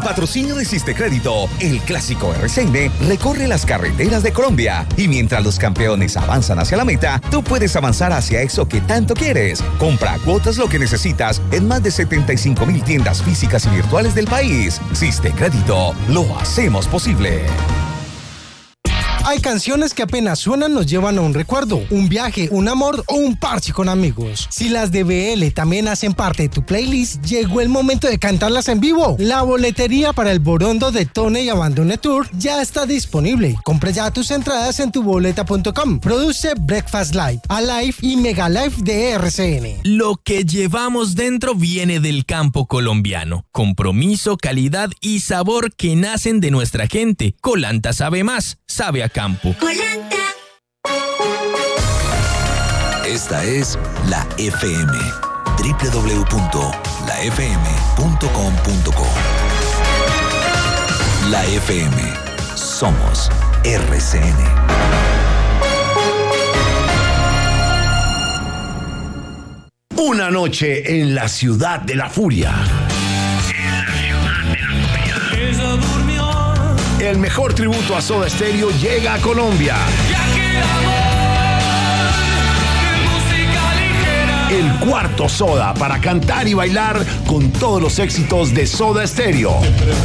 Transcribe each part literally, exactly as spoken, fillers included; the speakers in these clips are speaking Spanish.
patrocinio de Siste Crédito, el clásico R C N recorre las carreteras de Colombia. Y mientras los campeones avanzan hacia la meta, tú puedes avanzar hacia eso que tanto quieres. Compra a cuotas lo que necesitas en más de setenta y cinco mil tiendas físicas y virtuales del país. Siste Crédito, lo hacemos posible. Hay canciones que apenas suenan nos llevan a un recuerdo, un viaje, un amor o un parche con amigos. Si las de B L también hacen parte de tu playlist, llegó el momento de cantarlas en vivo. La boletería para el Borondo de Tone y Abandone Tour ya está disponible. Compra ya tus entradas en tu boleta punto com. Produce Breakfast Live, Alive y Mega Live de R C N. Lo que llevamos dentro viene del campo colombiano. Compromiso, calidad y sabor que nacen de nuestra gente. Colanta sabe más, sabe a campo. Colanta. Esta es la F M. doble u doble u doble u punto la f m punto com punto co. La F M. Somos R C N. Una noche en la ciudad de la furia. En la ciudad de la furia. Ella durmió. El mejor tributo a Soda Stereo llega a Colombia. El cuarto Soda para cantar y bailar con todos los éxitos de Soda Stereo.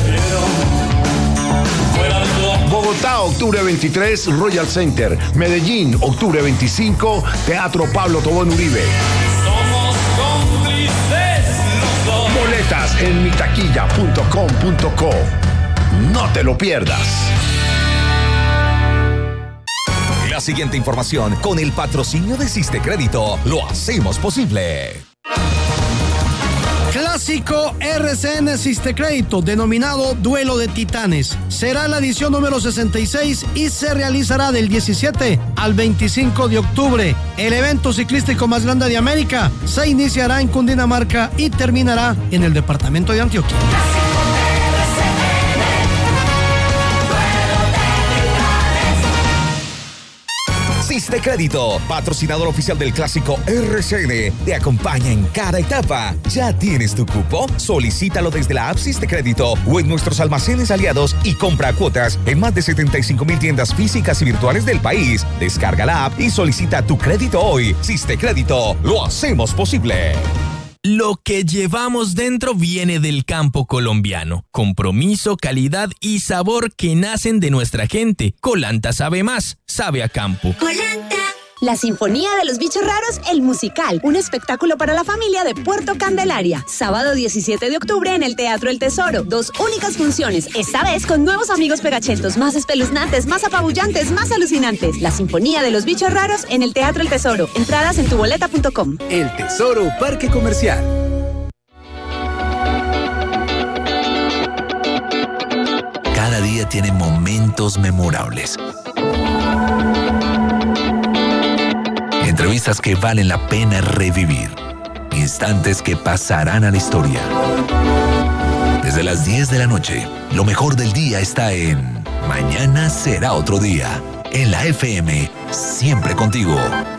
Bogotá, octubre veintitrés, Royal Center. Medellín, octubre veinticinco, Teatro Pablo Tobón Uribe. Somos cómplices los dos. Boletas en mitaquilla punto com punto co. No te lo pierdas. La siguiente información con el patrocinio de Siste Crédito lo hacemos posible. Clásico R C N Siste Crédito, denominado Duelo de Titanes. Será la edición número sesenta y seis y se realizará del diecisiete al veinticinco de octubre. El evento ciclístico más grande de América se iniciará en Cundinamarca y terminará en el departamento de Antioquia. Siste Crédito, patrocinador oficial del clásico R C N, te acompaña en cada etapa. ¿Ya tienes tu cupo? Solicítalo desde la app Siste Crédito o en nuestros almacenes aliados y compra cuotas en más de setenta y cinco mil tiendas físicas y virtuales del país. Descarga la app y solicita tu crédito hoy. Siste Crédito, lo hacemos posible. Lo que llevamos dentro viene del campo colombiano. Compromiso, calidad y sabor que nacen de nuestra gente. Colanta sabe más, sabe a campo. Colanta. La Sinfonía de los Bichos Raros, el musical, un espectáculo para la familia de Puerto Candelaria. Sábado diecisiete de octubre en el Teatro El Tesoro. Dos únicas funciones, esta vez con nuevos amigos pegachetos, más espeluznantes, más apabullantes, más alucinantes. La Sinfonía de los Bichos Raros en el Teatro El Tesoro. Entradas en tu boleta punto com. El Tesoro Parque Comercial. Cada día tiene momentos memorables. Entrevistas que valen la pena revivir. Instantes que pasarán a la historia. Desde las diez de la noche, lo mejor del día está en Mañana será otro día. En la F M, siempre contigo.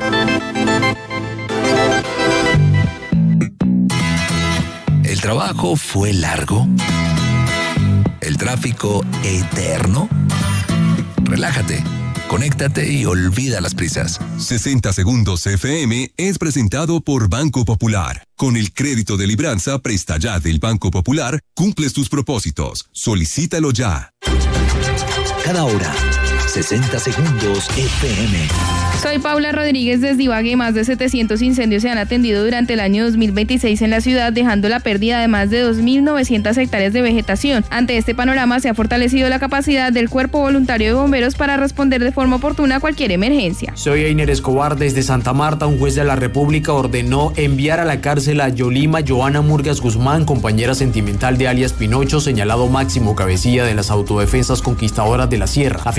¿El trabajo fue largo? ¿El tráfico eterno? Relájate. Conéctate y olvida las prisas. sesenta Segundos F M es presentado por Banco Popular. Con el crédito de libranza Presta Ya del Banco Popular, cumples tus propósitos. Solicítalo ya. Cada hora, sesenta Segundos F M. Soy Paula Rodríguez desde Ibagué. Más de setecientos incendios se han atendido durante el año dos mil veintiséis en la ciudad, dejando la pérdida de más de dos mil novecientas hectáreas de vegetación. Ante este panorama, se ha fortalecido la capacidad del Cuerpo Voluntario de Bomberos para responder de forma oportuna a cualquier emergencia. Soy Einer Escobar desde Santa Marta. Un juez de la República ordenó enviar a la cárcel a Yolima Joana Murgas Guzmán, compañera sentimental de alias Pinocho, señalado máximo cabecilla de las autodefensas conquistadoras de la Sierra. La Fiscalía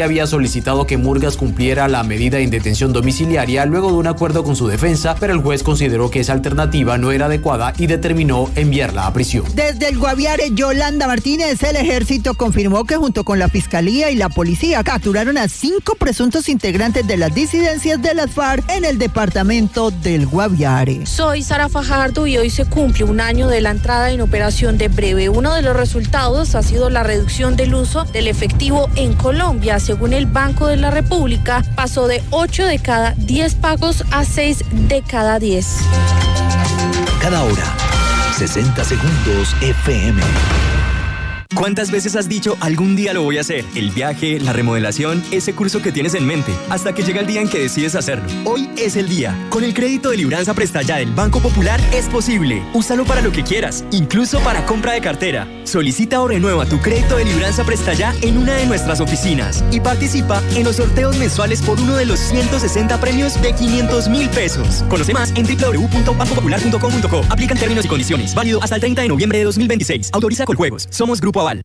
había solicitado que Murgas cumpliera la medida de detención domiciliaria luego de un acuerdo con su defensa, pero el juez consideró que esa alternativa no era adecuada y determinó enviarla a prisión. Desde el Guaviare, Yolanda Martínez, el ejército confirmó que junto con la fiscalía y la policía capturaron a cinco presuntos integrantes de las disidencias de las FARC en el departamento del Guaviare. Soy Sara Fajardo y hoy se cumple un año de la entrada en operación de Breve. Uno de los resultados ha sido la reducción del uso del efectivo en Colombia. Según el Banco de la República, pasó de ocho de cada diez pagos a seis de cada diez. Cada hora, sesenta segundos F M. ¿Cuántas veces has dicho algún día lo voy a hacer? El viaje, la remodelación, ese curso que tienes en mente, hasta que llega el día en que decides hacerlo. Hoy es el día. Con el crédito de Libranza Presta Ya del Banco Popular es posible. Úsalo para lo que quieras, incluso para compra de cartera. Solicita o renueva tu crédito de Libranza Presta Ya en una de nuestras oficinas y participa en los sorteos mensuales por uno de los ciento sesenta premios de quinientos mil pesos. Conoce más en doble u doble u doble u punto banco popular punto com punto co. Aplican términos y condiciones. Válido hasta el treinta de noviembre de dos mil veintiséis. Autoriza Coljuegos. Somos Grupo Aval.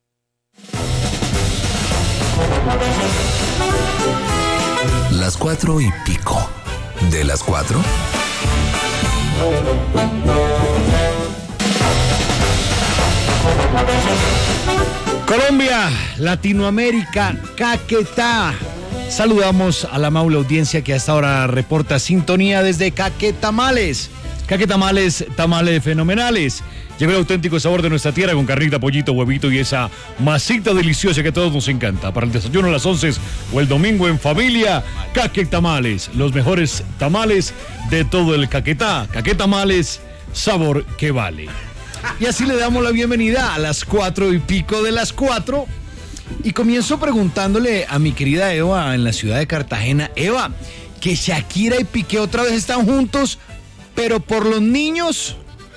Las cuatro y pico. ¿De las cuatro? Colombia, Latinoamérica, Caquetá. Saludamos a la amable audiencia que hasta ahora reporta sintonía desde Caquetamales. Caquetamales, tamales fenomenales. Llegó el auténtico sabor de nuestra tierra con carnita, pollito, huevito y esa masita deliciosa que a todos nos encanta. Para el desayuno a las once o el domingo en familia, Caquetamales. Los mejores tamales de todo el Caquetá. Caquetamales, sabor que vale. Y así le damos la bienvenida a las cuatro y pico de las cuatro. Y comienzo preguntándole a mi querida Eva en la ciudad de Cartagena. Eva, que Shakira y Piqué otra vez están juntos, pero por los niños...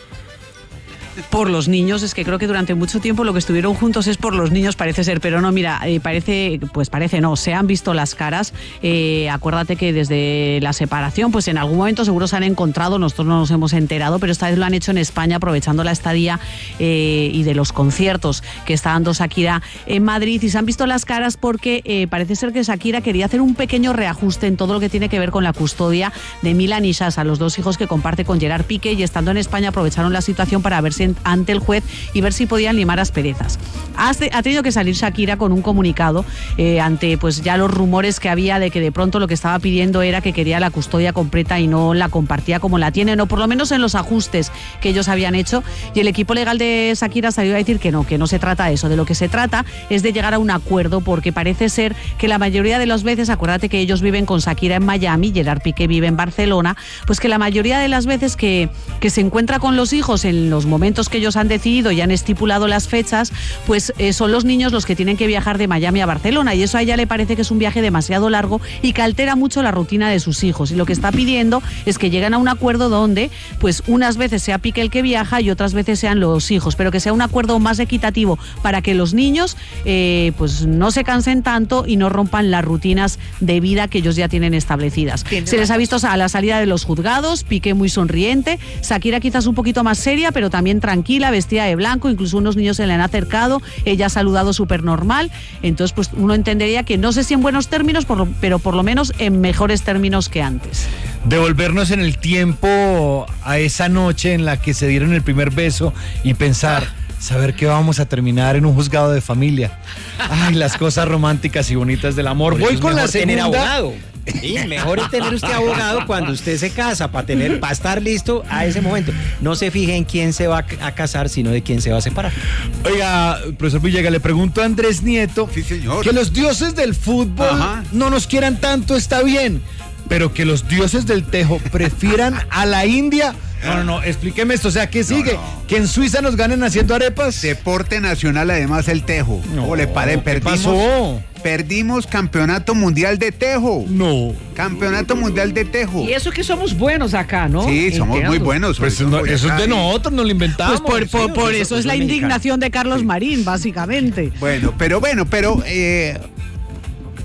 Por los niños, es que creo que durante mucho tiempo lo que estuvieron juntos es por los niños, parece ser, pero no, mira, eh, parece, pues parece no, se han visto las caras, eh, acuérdate que desde la separación, pues en algún momento seguro se han encontrado, nosotros no nos hemos enterado, pero esta vez lo han hecho en España aprovechando la estadía eh, y de los conciertos que está dando Shakira en Madrid, y se han visto las caras porque eh, parece ser que Shakira quería hacer un pequeño reajuste en todo lo que tiene que ver con la custodia de Milan y Sasha, los dos hijos que comparte con Gerard Piqué, y estando en España aprovecharon la situación para ver si ante el juez y ver si podían limar asperezas. Ha, ha tenido que salir Shakira con un comunicado eh, ante pues ya los rumores que había de que de pronto lo que estaba pidiendo era que quería la custodia completa y no la compartía como la tienen, o por lo menos en los ajustes que ellos habían hecho, y el equipo legal de Shakira salió a decir que no, que no se trata de eso, de lo que se trata es de llegar a un acuerdo, porque parece ser que la mayoría de las veces, acuérdate que ellos viven con Shakira en Miami, Gerard Piqué vive en Barcelona, pues que la mayoría de las veces que, que se encuentra con los hijos en los momentos que ellos han decidido y han estipulado las fechas, pues eh, son los niños los que tienen que viajar de Miami a Barcelona, y eso a ella le parece que es un viaje demasiado largo y que altera mucho la rutina de sus hijos, y lo que está pidiendo es que lleguen a un acuerdo donde pues unas veces sea Piqué el que viaja y otras veces sean los hijos, pero que sea un acuerdo más equitativo para que los niños eh, pues no se cansen tanto y no rompan las rutinas de vida que ellos ya tienen establecidas. Se les ha visto a la salida de los juzgados, Piqué muy sonriente, Shakira quizás un poquito más seria, pero también tranquila, vestida de blanco, incluso unos niños se le han acercado, ella ha saludado súper normal, entonces pues uno entendería que no sé si en buenos términos, por lo, pero por lo menos en mejores términos que antes. Devolvernos en el tiempo a esa noche en la que se dieron el primer beso y pensar... Ah. Saber que vamos a terminar en un juzgado de familia. Ay, las cosas románticas y bonitas del amor. Voy con la segunda. Tener abogado. Sí, mejor es tener usted abogado cuando usted se casa, para tener, para estar listo a ese momento. No se fije en quién se va a casar, sino de quién se va a separar. Oiga, profesor Villegas, le pregunto a Andrés Nieto, sí, señor, que los dioses del fútbol Ajá. no nos quieran tanto, está bien, pero que los dioses del tejo prefieran a la India. No, no, no, explíqueme esto, o sea, ¿qué sigue? No, no. ¿Que en Suiza nos ganen haciendo arepas? Deporte nacional, además, el tejo. No, le paré, perdimos, ¿qué pasó? Perdimos campeonato mundial de tejo. No. Campeonato mundial de tejo. Y eso que somos buenos acá, ¿no? Sí, somos muy buenos. Pues no, eso es de nosotros, nos lo inventamos. Pues por, por, por sí, eso es la indignación de Carlos sí. Marín, básicamente. Bueno, pero bueno, pero... Eh,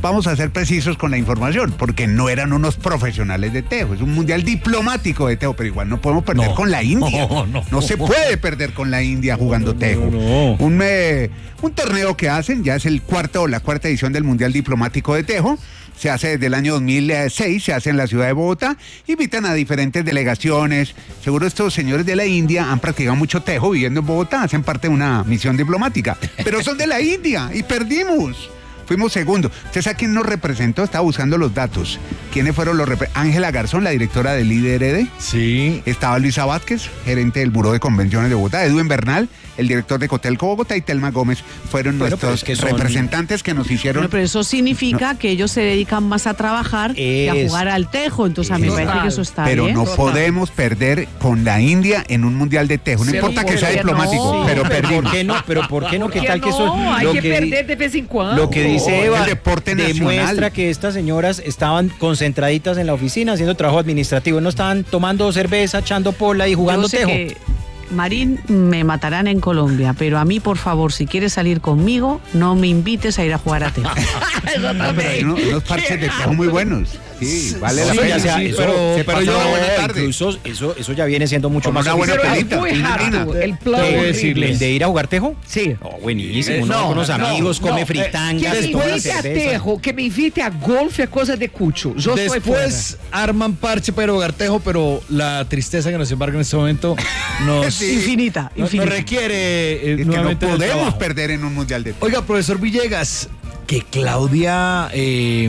vamos a ser precisos con la información, porque no eran unos profesionales de tejo, es un mundial diplomático de tejo, pero igual no podemos perder no, con la India. No, no, no se puede perder con la India jugando tejo. No, no. Un, eh, un torneo que hacen, ya es el cuarto o la cuarta edición del mundial diplomático de tejo. Se hace desde el año dos mil seis, se hace en la ciudad de Bogotá, invitan a diferentes delegaciones. Seguro estos señores de la India han practicado mucho tejo viviendo en Bogotá, hacen parte de una misión diplomática, pero son de la India y perdimos. Fuimos segundos. ¿Usted sabe quién nos representó? Estaba buscando los datos. ¿Quiénes fueron los representantes? Ángela Garzón, la directora del I D R D. Sí. Estaba Luisa Vázquez, gerente del Buró de Convenciones de Bogotá. Edwin Bernal, el director de Cotelco Bogotá, y Telma Gómez fueron bueno, nuestros que son... representantes que nos hicieron... Bueno, pero eso significa no. que ellos se dedican más a trabajar es... que a jugar al tejo. Entonces a mí me parece que eso está pero bien. Pero no Total. podemos perder con la India en un mundial de tejo. No sí, importa que sea diplomático, no. pero perdimos. ¿Por qué no? ¿Pero por qué no? ¿Qué tal no? que eso? Hay lo que, que perder de vez en cuando. Lo que dice Eva... nacional. Demuestra que estas señoras estaban concentraditas en la oficina haciendo trabajo administrativo, no estaban tomando cerveza, echando pola y jugando Yo sé tejo. Que Marín, me matarán en Colombia, pero a mí, por favor, si quieres salir conmigo, no me invites a ir a jugar a tejo. No, pero hay unos, unos parches de tejo muy buenos. Sí, vale la sí, pena. Sea, sí, eso, pero, se pero yo una buena tarde. Incluso eso, eso ya viene siendo mucho Como más una buena pelita. El plan ¿Qué decirle? ¿El de ir a jugar tejo? Sí. Oh, buenísimo, Eh, uno no, con los amigos, no, come no, fritangas, que me toma invite a cerveza. tejo, que me invite a golf es cosa de cucho. Yo Después arman parche para jugar tejo, pero la tristeza que nos embarga en este momento nos... sí. Infinita, nos, infinita. nos requiere eh, es nuevamente que no podemos trabajo. perder en un mundial de tejo. Oiga, profesor Villegas, que Claudia eh,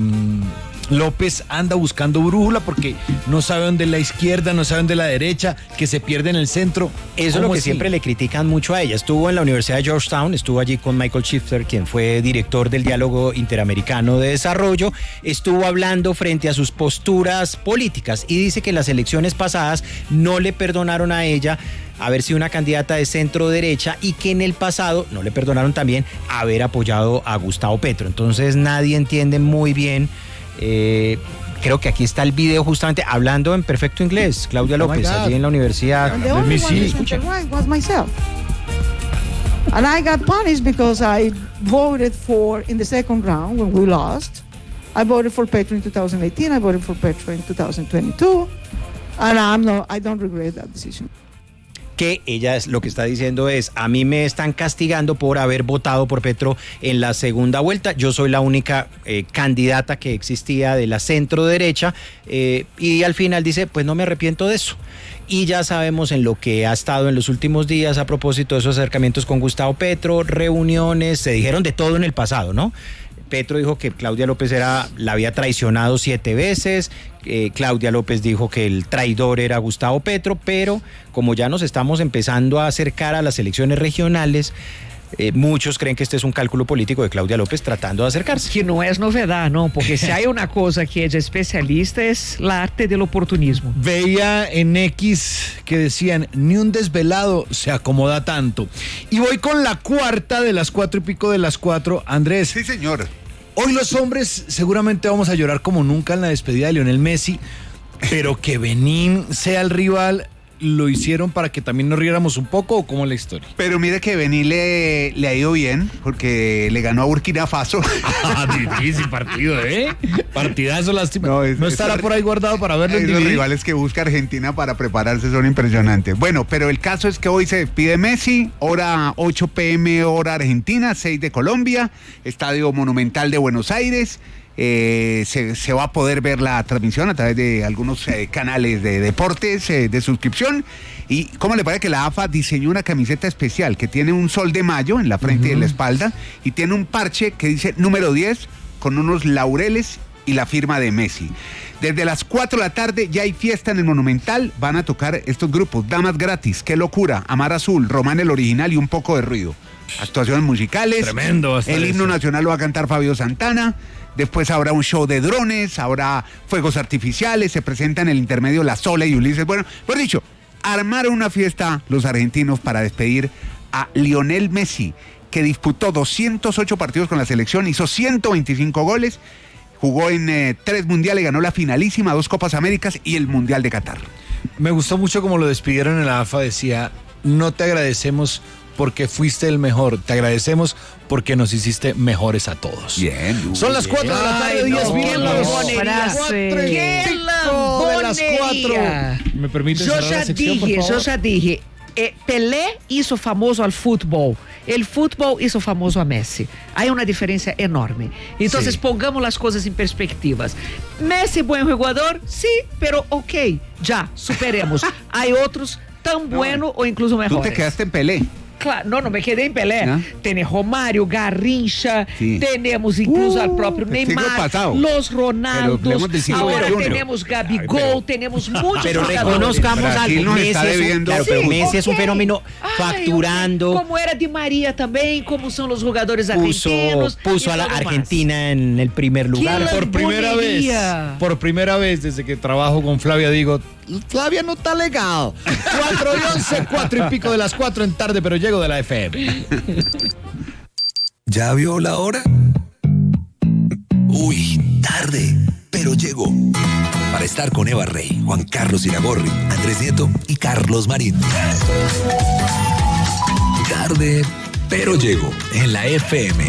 López anda buscando brújula porque no sabe dónde es la izquierda, no sabe dónde es la derecha, que se pierde en el centro. Eso es lo que así? siempre le critican mucho a ella. Estuvo en la Universidad de Georgetown, estuvo allí con Michael Shifter, quien fue director del Diálogo Interamericano de Desarrollo, estuvo hablando frente a sus posturas políticas y dice que en las elecciones pasadas no le perdonaron a ella haber sido una candidata de centro derecha y que en el pasado no le perdonaron también haber apoyado a Gustavo Petro. Entonces nadie entiende muy bien. Eh, creo que aquí está el video justamente hablando en perfecto inglés. Claudia López, oh allí en la universidad. The only one who got it right was myself. And I got punished because I voted for, in the second round when we lost, I voted for Petro in two thousand eighteen, I voted for Petro in two thousand twenty-two, and I'm no, I don't regret that decision. Que ella es, lo que está diciendo es, a mí me están castigando por haber votado por Petro en la segunda vuelta, yo soy la única eh, candidata que existía de la centro derecha eh, y al final dice, pues no me arrepiento de eso. Y ya sabemos en lo que ha estado en los últimos días a propósito de esos acercamientos con Gustavo Petro, reuniones, se dijeron de todo en el pasado, ¿no? Petro dijo que Claudia López era, la había traicionado siete veces, eh, Claudia López dijo que el traidor era Gustavo Petro, pero como ya nos estamos empezando a acercar a las elecciones regionales, Eh, muchos creen que este es un cálculo político de Claudia López tratando de acercarse. Que no es novedad, ¿no? Porque si hay una cosa que ella es especialista es la arte del oportunismo. Veía en X que decían, ni un desvelado se acomoda tanto. Y voy con la cuarta de las cuatro y pico de las cuatro, Andrés. Sí, señor. Hoy los hombres seguramente vamos a llorar como nunca en la despedida de Lionel Messi, pero que Benín sea el rival, ¿lo hicieron para que también nos riéramos un poco o cómo es la historia? Pero mire que Benín le, le ha ido bien porque le ganó a Burkina Faso. Ah, difícil partido, ¿eh? Partidazo, lástima. No, es, ¿No estará es, por ahí guardado para verlo en Los rivales que busca Argentina para prepararse son impresionantes. Bueno, pero el caso es que hoy se despide Messi, hora ocho pm hora Argentina, seis de Colombia, Estadio Monumental de Buenos Aires. Eh, se, se va a poder ver la transmisión a través de algunos eh, canales de deportes eh, de suscripción. Y cómo le parece que la A F A diseñó una camiseta especial que tiene un sol de mayo en la frente uh-huh. y en la espalda y tiene un parche que dice número diez con unos laureles y la firma de Messi. Desde las cuatro de la tarde ya hay fiesta en el Monumental, van a tocar estos grupos, Damas Gratis, Qué Locura, Amar Azul, Román el Original y Un Poco de Ruido. Actuaciones musicales. Tremendo. El himno eso. nacional lo va a cantar Fabio Santana. Después habrá un show de drones, habrá fuegos artificiales, se presentan en el intermedio La Sola y Ulises. Bueno, por dicho, armaron una fiesta los argentinos para despedir a Lionel Messi, que disputó doscientos ocho partidos con la selección, hizo ciento veinticinco goles, jugó en eh, tres mundiales, ganó la finalísima, dos Copas Américas y el Mundial de Qatar. Me gustó mucho como lo despidieron en la A F A, decía, no te agradecemos porque fuiste el mejor. Te agradecemos porque nos hiciste mejores a todos. Bien. Son las cuatro de la tarde, diez no, minutos. ¡Qué lambonería! de las cuatro. ¿Me permite Yo cerrar ya la sección, por dije, favor? yo ya dije. Eh, Pelé hizo famoso al fútbol, el fútbol hizo famoso a Messi. Hay una diferencia enorme. Entonces Sí. pongamos las cosas en perspectivas. Messi, buen jugador, sí, pero ok, ya, superemos. Hay otros tan buenos o incluso Tú mejores. te quedaste en Pelé. Claro, no, no me quedé en Pelé. ¿Ah? Tenemos Romário, Garrincha, Sí. tenemos incluso Uh, al propio el siglo Neymar, pasado. los Pero Ronaldos, hablemos del siglo ahora veintiuno. tenemos Gabigol, Pero- tenemos muchos Pero jugadores. reconozcamos Brasil algo, nos Messi, está es un, debiendo- claro, pero Sí, Messi es un ok. fenómeno Ay, facturando, como era Di María también, como son los jugadores puso, argentinos. puso y a la todo más. Argentina en el primer lugar. ¿Quién Por primera vez, Lambonería. por primera vez desde que trabajo con Flavia, digo, Flavia no está legal. Cuatro y once, cuatro y pico de las cuatro en tarde, pero llego de la F M. ¿Ya vio la hora? Uy, tarde, pero llegó. Para estar con Eva Rey, Juan Carlos Iragorri, Andrés Nieto y Carlos Marín. Tarde, pero llegó en la F M.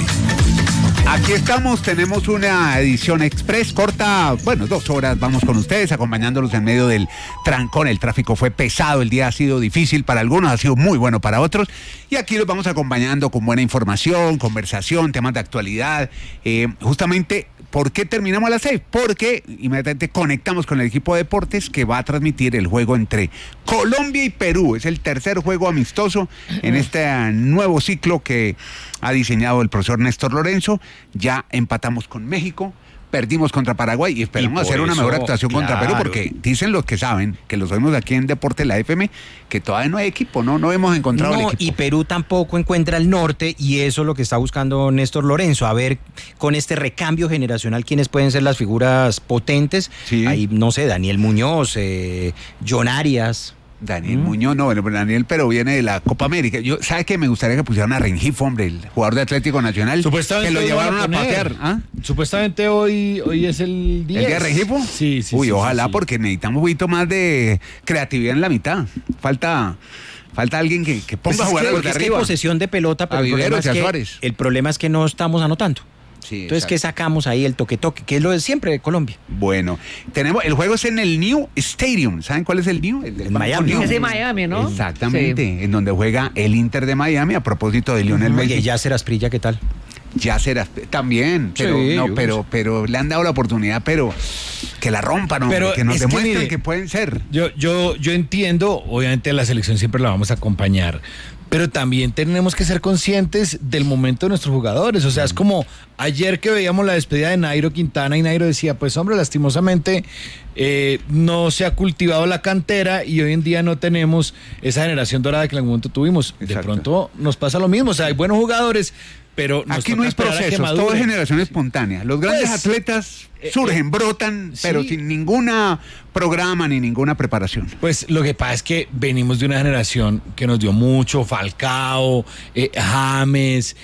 Aquí estamos, tenemos una edición express corta, bueno, dos horas, vamos con ustedes, acompañándolos en medio del trancón. El tráfico fue pesado, el día ha sido difícil para algunos, ha sido muy bueno para otros, y aquí los vamos acompañando con buena información, conversación, temas de actualidad. Eh, justamente, ¿por qué terminamos a las seis? Porque inmediatamente conectamos con el equipo de deportes que va a transmitir el juego entre Colombia y Perú. Es el tercer juego amistoso en este nuevo ciclo que ha diseñado el profesor Néstor Lorenzo. Ya empatamos con México, perdimos contra Paraguay y esperamos Y por hacer una eso, mejor actuación contra claro. Perú, porque dicen los que saben, que los oímos aquí en Deporte la F M, que todavía no hay equipo, no, no hemos encontrado el No, equipo. y Perú tampoco encuentra el norte, y eso es lo que está buscando Néstor Lorenzo, a ver con este recambio generacional quiénes pueden ser las figuras potentes. Sí. Ahí, no sé, Daniel Muñoz, eh, John Arias. Daniel Muñoz, no, bueno, Daniel, pero viene de la Copa América. Yo, ¿sabe qué? Me gustaría que pusieran a Rengifo, hombre, el jugador de Atlético Nacional. Supuestamente que lo hoy lo van llevaron a, poner. patear. ¿Ah? Supuestamente hoy, hoy es el diez. ¿El día de Rengifo? Sí, sí. Uy, sí, ojalá, sí, sí. porque necesitamos un poquito más de creatividad en la mitad. Falta, falta alguien que, que ponga Pues a es jugar que- a los porque de es que hay arriba. posesión de pelota, pero A el problema, Viveros es y a que, Suárez. el problema es que no estamos anotando. Sí, Entonces, ¿qué exacto. sacamos ahí? El toque-toque, que es lo de siempre de Colombia. Bueno, tenemos, el juego es en el New Stadium. ¿Saben cuál es el New? El del En Banco Miami. New. Es de Miami, ¿no? Exactamente, en donde juega el Inter de Miami, a propósito de Lionel Messi. Oye, Yasser Asprilla, ¿qué tal? Ya será también, pero Sí, no, yo- pero, pero le han dado la oportunidad, pero que la rompan, hombre, Pero que nos es que, demuestren mire, que pueden ser. Yo, yo, yo entiendo, obviamente la selección siempre la vamos a acompañar, pero también tenemos que ser conscientes del momento de nuestros jugadores. O sea, es como ayer que veíamos la despedida de Nairo Quintana y Nairo decía, pues hombre, lastimosamente eh, no se ha cultivado la cantera y hoy en día no tenemos esa generación dorada que en algún momento tuvimos. De Exacto. pronto nos pasa lo mismo, o sea, hay buenos jugadores, pero nos Aquí toca no hay esperar a que procesos, todo maduren. es generación espontánea. Los grandes Pues, atletas eh, surgen, eh, brotan, sí. pero sin ninguna programa ni ninguna preparación. Pues lo que pasa es que venimos de una generación que nos dio mucho, Falcao, eh, James,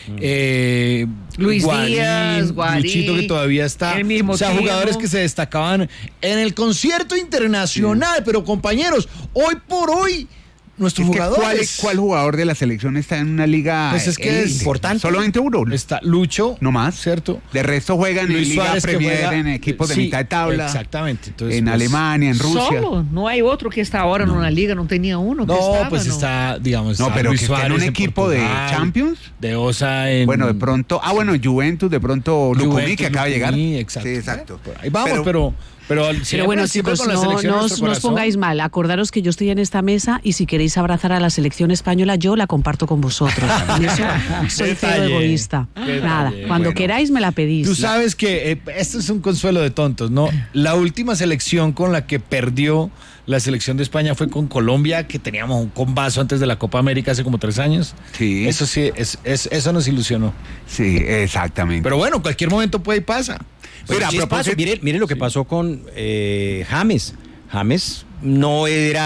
eh, Luis Guarín, Díaz, Guarín, Luchito, que todavía está. el mismo o sea, Tino. jugadores que se destacaban en el concierto internacional, pero compañeros, hoy por hoy nuestros Es que ¿cuál, jugadores. ¿Cuál jugador de la selección está en una liga Pues es que élite? es importante. Solamente uno. Está Lucho, No más. ¿cierto? De resto juegan en Luis Liga Suárez, que Premier, juega- en equipos de sí, mitad de tabla. Exactamente. Entonces, en pues, Alemania, en Rusia. Solo, no hay otro que está ahora en una liga, no tenía uno que No, estaba, pues ¿no? está, digamos, No, está pero Luis que esté en Suárez un equipo de Portugal, Champions. de Osa en Bueno, de pronto, ah, bueno, Juventus, de pronto Lucumí, Juventus, que acaba de llegar. Lucumí, exacto. Sí, exacto. Por ahí vamos, Pero- pero pero, Pero siempre- bueno, siempre chicos, con la no, selección en no os, nuestro no os corazón. pongáis mal. Acordaros que yo estoy en esta mesa y si queréis abrazar a la selección española, yo la comparto con vosotros. En eso soy cero Detalle, egoísta. detalle. Nada, cuando Bueno. queráis me la pedís. Tú sabes que eh, esto es un consuelo de tontos, ¿no? La última selección con la que perdió la selección de España fue con Colombia, que teníamos un combazo antes de la Copa América hace como tres años. Sí. Eso sí, es, es- eso nos ilusionó. Sí, exactamente. Pero bueno, cualquier momento puede y pasa. Pero Mira, a chispazo, propósito- mire, mire lo que pasó con eh, James. James no era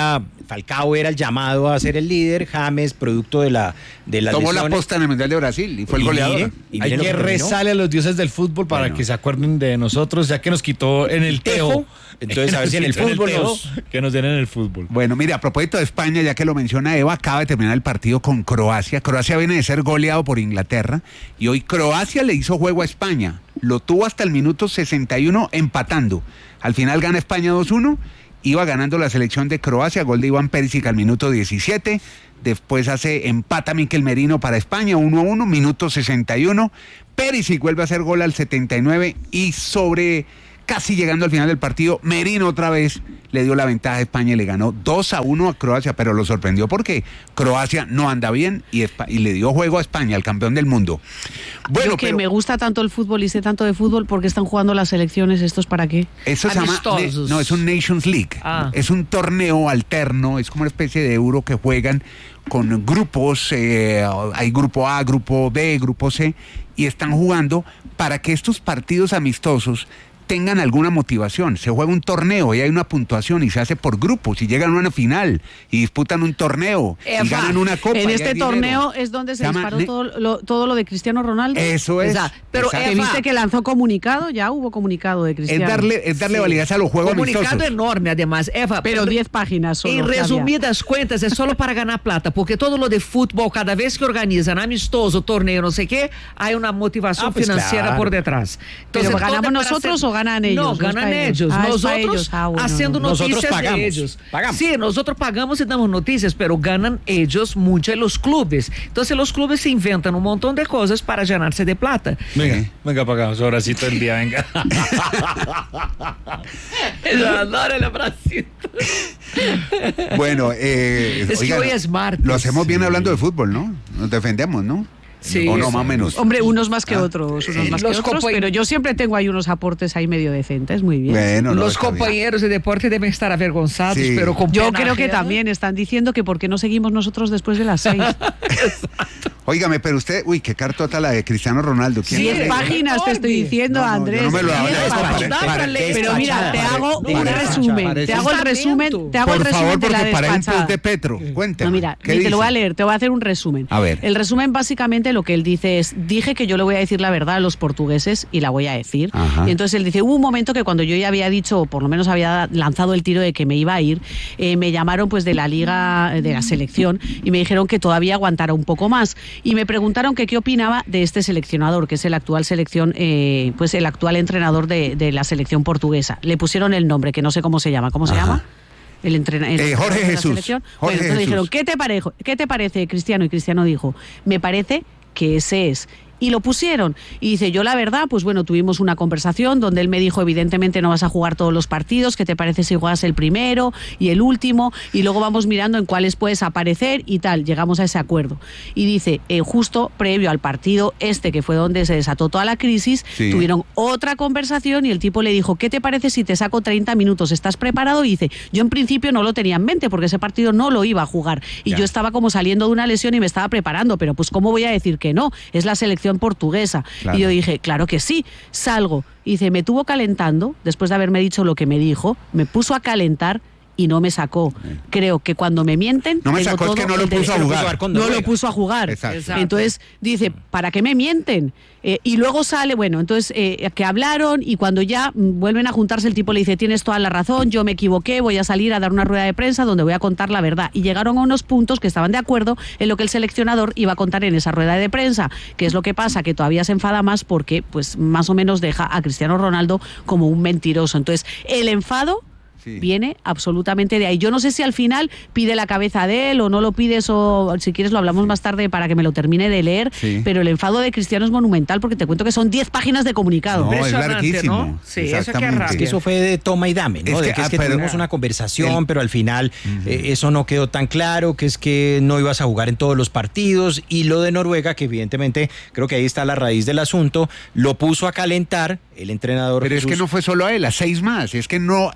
Falcao era el llamado a ser el líder, James, producto de la de las Tomó lesiones. la posta en el Mundial de Brasil y fue el Y goleador. mire, y Hay mire lo que que terminó. rezarle a los dioses del fútbol para Bueno. que se acuerden de nosotros, ya que nos quitó en el Tejo. Teo. Entonces, a ver si en el Nos quitó fútbol Teo, nos- que nos den en el fútbol. Bueno, mire, a propósito de España, ya que lo menciona Eva, acaba de terminar el partido con Croacia. Croacia viene de ser goleado por Inglaterra y hoy Croacia le hizo juego a España. Lo tuvo hasta el minuto sesenta y uno empatando. Al final gana España dos uno. Iba ganando la selección de Croacia, gol de Iván Perisic al minuto diecisiete. Después hace empata Miquel Merino para España, uno a uno, minuto sesenta y uno. Perisic vuelve a hacer gol al setenta y nueve y sobre casi llegando al final del partido, Merino otra vez le dio la ventaja a España y le ganó dos a uno a Croacia, pero lo sorprendió porque Croacia no anda bien y, Espa- y le dio juego a España, al campeón del mundo. Bueno, Yo que pero me gusta tanto el fútbol y sé tanto de fútbol, porque están jugando las selecciones, ¿estos para qué? eso se llama, Amistosos. no, es un Nations League, Ah. es un torneo alterno, es como una especie de euro que juegan con grupos, eh, hay grupo A, grupo B, grupo C, y están jugando para que estos partidos amistosos tengan alguna motivación. Se juega un torneo y hay una puntuación y se hace por grupos y llegan a una final y disputan un torneo y ganan una copa. En y este hay dinero. torneo es donde se, Se llama disparó ne- todo lo, todo lo de Cristiano Ronaldo. Eso es. Exacto. Pero Exacto. que viste que lanzó comunicado, ya hubo comunicado de Cristiano. Es darle, es darle validez a los juegos Comunicado amistosos. enorme, además, Eva. Pero diez páginas solo. Em que había. resumidas cuentas, é só para ganhar plata, porque todo lo de fútbol, cada vez que organizan amistoso, torneo, no sé qué, hay una motivación Ah, pues financiera claro. por detrás. Pero todo ¿ganamos es para nosotros hacer- o ganan ellos? No, No es ganan para ellos. ellos. Ah, es para Nosotros ellos. Ah, bueno, haciendo no. noticias Nosotros pagamos, de ellos. pagamos. Sí, nosotros pagamos y damos noticias, pero ganan ellos mucho en los clubes. Entonces los clubes se inventan un montón de cosas para llenarse de plata. Venga, venga para acá, sobracito el día, venga. Yo adoro el abracito. Bueno, eh, Es que oigan, hoy es martes. lo hacemos bien hablando de fútbol, ¿no? Nos defendemos, ¿no? Sí, o no, sí. más o menos. Hombre, unos más que otros, unos eh, más que los otros, compañ- pero yo siempre tengo ahí unos aportes ahí medio decentes, muy bien. Bueno, no, Los está bien. compañeros de deporte deben estar avergonzados, Sí. pero con Yo pena creo que ajena. también están diciendo que por qué no seguimos nosotros después de las seis. Óigame, pero usted, uy, qué cartota la de Cristiano Ronaldo. ¿Quién Diez la leyó? páginas te estoy diciendo, No, no, yo Andrés. no me lo diez hablé, páginas. para- para- Pero mira, te hago Pare- un parece- resumen. parece- Te hago el resumen. Te hago el Por resumen favor, de la porque para un despachada. post de Petro. Cuénteme. No, mira, ¿qué ni te lo voy a dice? leer, te voy a hacer un resumen. A ver. El resumen básicamente lo que él dice es, dije que yo le voy a decir la verdad a los portugueses y la voy a decir. Ajá. Y entonces él dice, hubo un momento que cuando yo ya había dicho, o por lo menos había lanzado el tiro de que me iba a ir, eh, me llamaron pues de la liga, de la selección, y me dijeron que todavía aguantara un poco más. Y me preguntaron que qué opinaba de este seleccionador, que es el actual selección, eh, pues el actual entrenador de, de la selección portuguesa. Le pusieron el nombre, que no sé cómo se llama. ¿Cómo se Ajá. llama? El entrena- el Eh, entrenador Jorge de la Jesús. selección. Jorge Bueno, entonces Jesús. dijeron, ¿qué te, parejo, ¿qué te parece, Cristiano? Y Cristiano dijo, me parece que ese es. Y lo pusieron. Y dice, yo la verdad, pues bueno, tuvimos una conversación donde él me dijo, evidentemente no vas a jugar todos los partidos, ¿qué te parece si juegas el primero y el último? Y luego vamos mirando en cuáles puedes aparecer y tal. Llegamos a ese acuerdo. Y dice, eh, justo previo al partido este, que fue donde se desató toda la crisis, Sí. tuvieron otra conversación y el tipo le dijo, ¿qué te parece si te saco treinta minutos? ¿Estás preparado? Y dice, yo en principio no lo tenía en mente porque ese partido no lo iba a jugar. Y Ya. yo estaba como saliendo de una lesión y me estaba preparando, pero pues ¿cómo voy a decir que no? Es la selección portuguesa. Claro. Y yo dije, claro que sí, salgo. Y dice, me tuvo calentando, después de haberme dicho lo que me dijo, me puso a calentar y no me sacó. Creo que cuando me mienten... No me tengo sacó, es todo que no lo el puso a derecho- jugar. No lo puso a jugar. Exacto. Entonces dice, ¿para qué me mienten? Eh, y luego sale, bueno, entonces eh, que hablaron y cuando ya mm, vuelven a juntarse el tipo le dice, tienes toda la razón, yo me equivoqué, voy a salir a dar una rueda de prensa donde voy a contar la verdad. Y llegaron a unos puntos que estaban de acuerdo en lo que el seleccionador iba a contar en esa rueda de prensa, que es lo que pasa, que todavía se enfada más porque pues más o menos deja a Cristiano Ronaldo como un mentiroso. Entonces, el enfado Sí. viene absolutamente de ahí. Yo no sé si al final pide la cabeza de él o no lo pide, eso si quieres lo hablamos más tarde para que me lo termine de leer, Sí. pero el enfado de Cristiano es monumental porque te cuento que son diez páginas de comunicado. No, es Impresionante, larguísimo. ¿no? Sí, eso que Exactamente. rabia. Es que eso fue de toma y dame, ¿no? Es de que, que es ah, que pero- tuvimos una conversación, el- pero al final eh, eso no quedó tan claro, que es que no ibas a jugar en todos los partidos, y lo de Noruega, que evidentemente creo que ahí está la raíz del asunto, lo puso a calentar el entrenador. Pero es Jesús. que no fue solo a él, a seis más. Es que no a nadie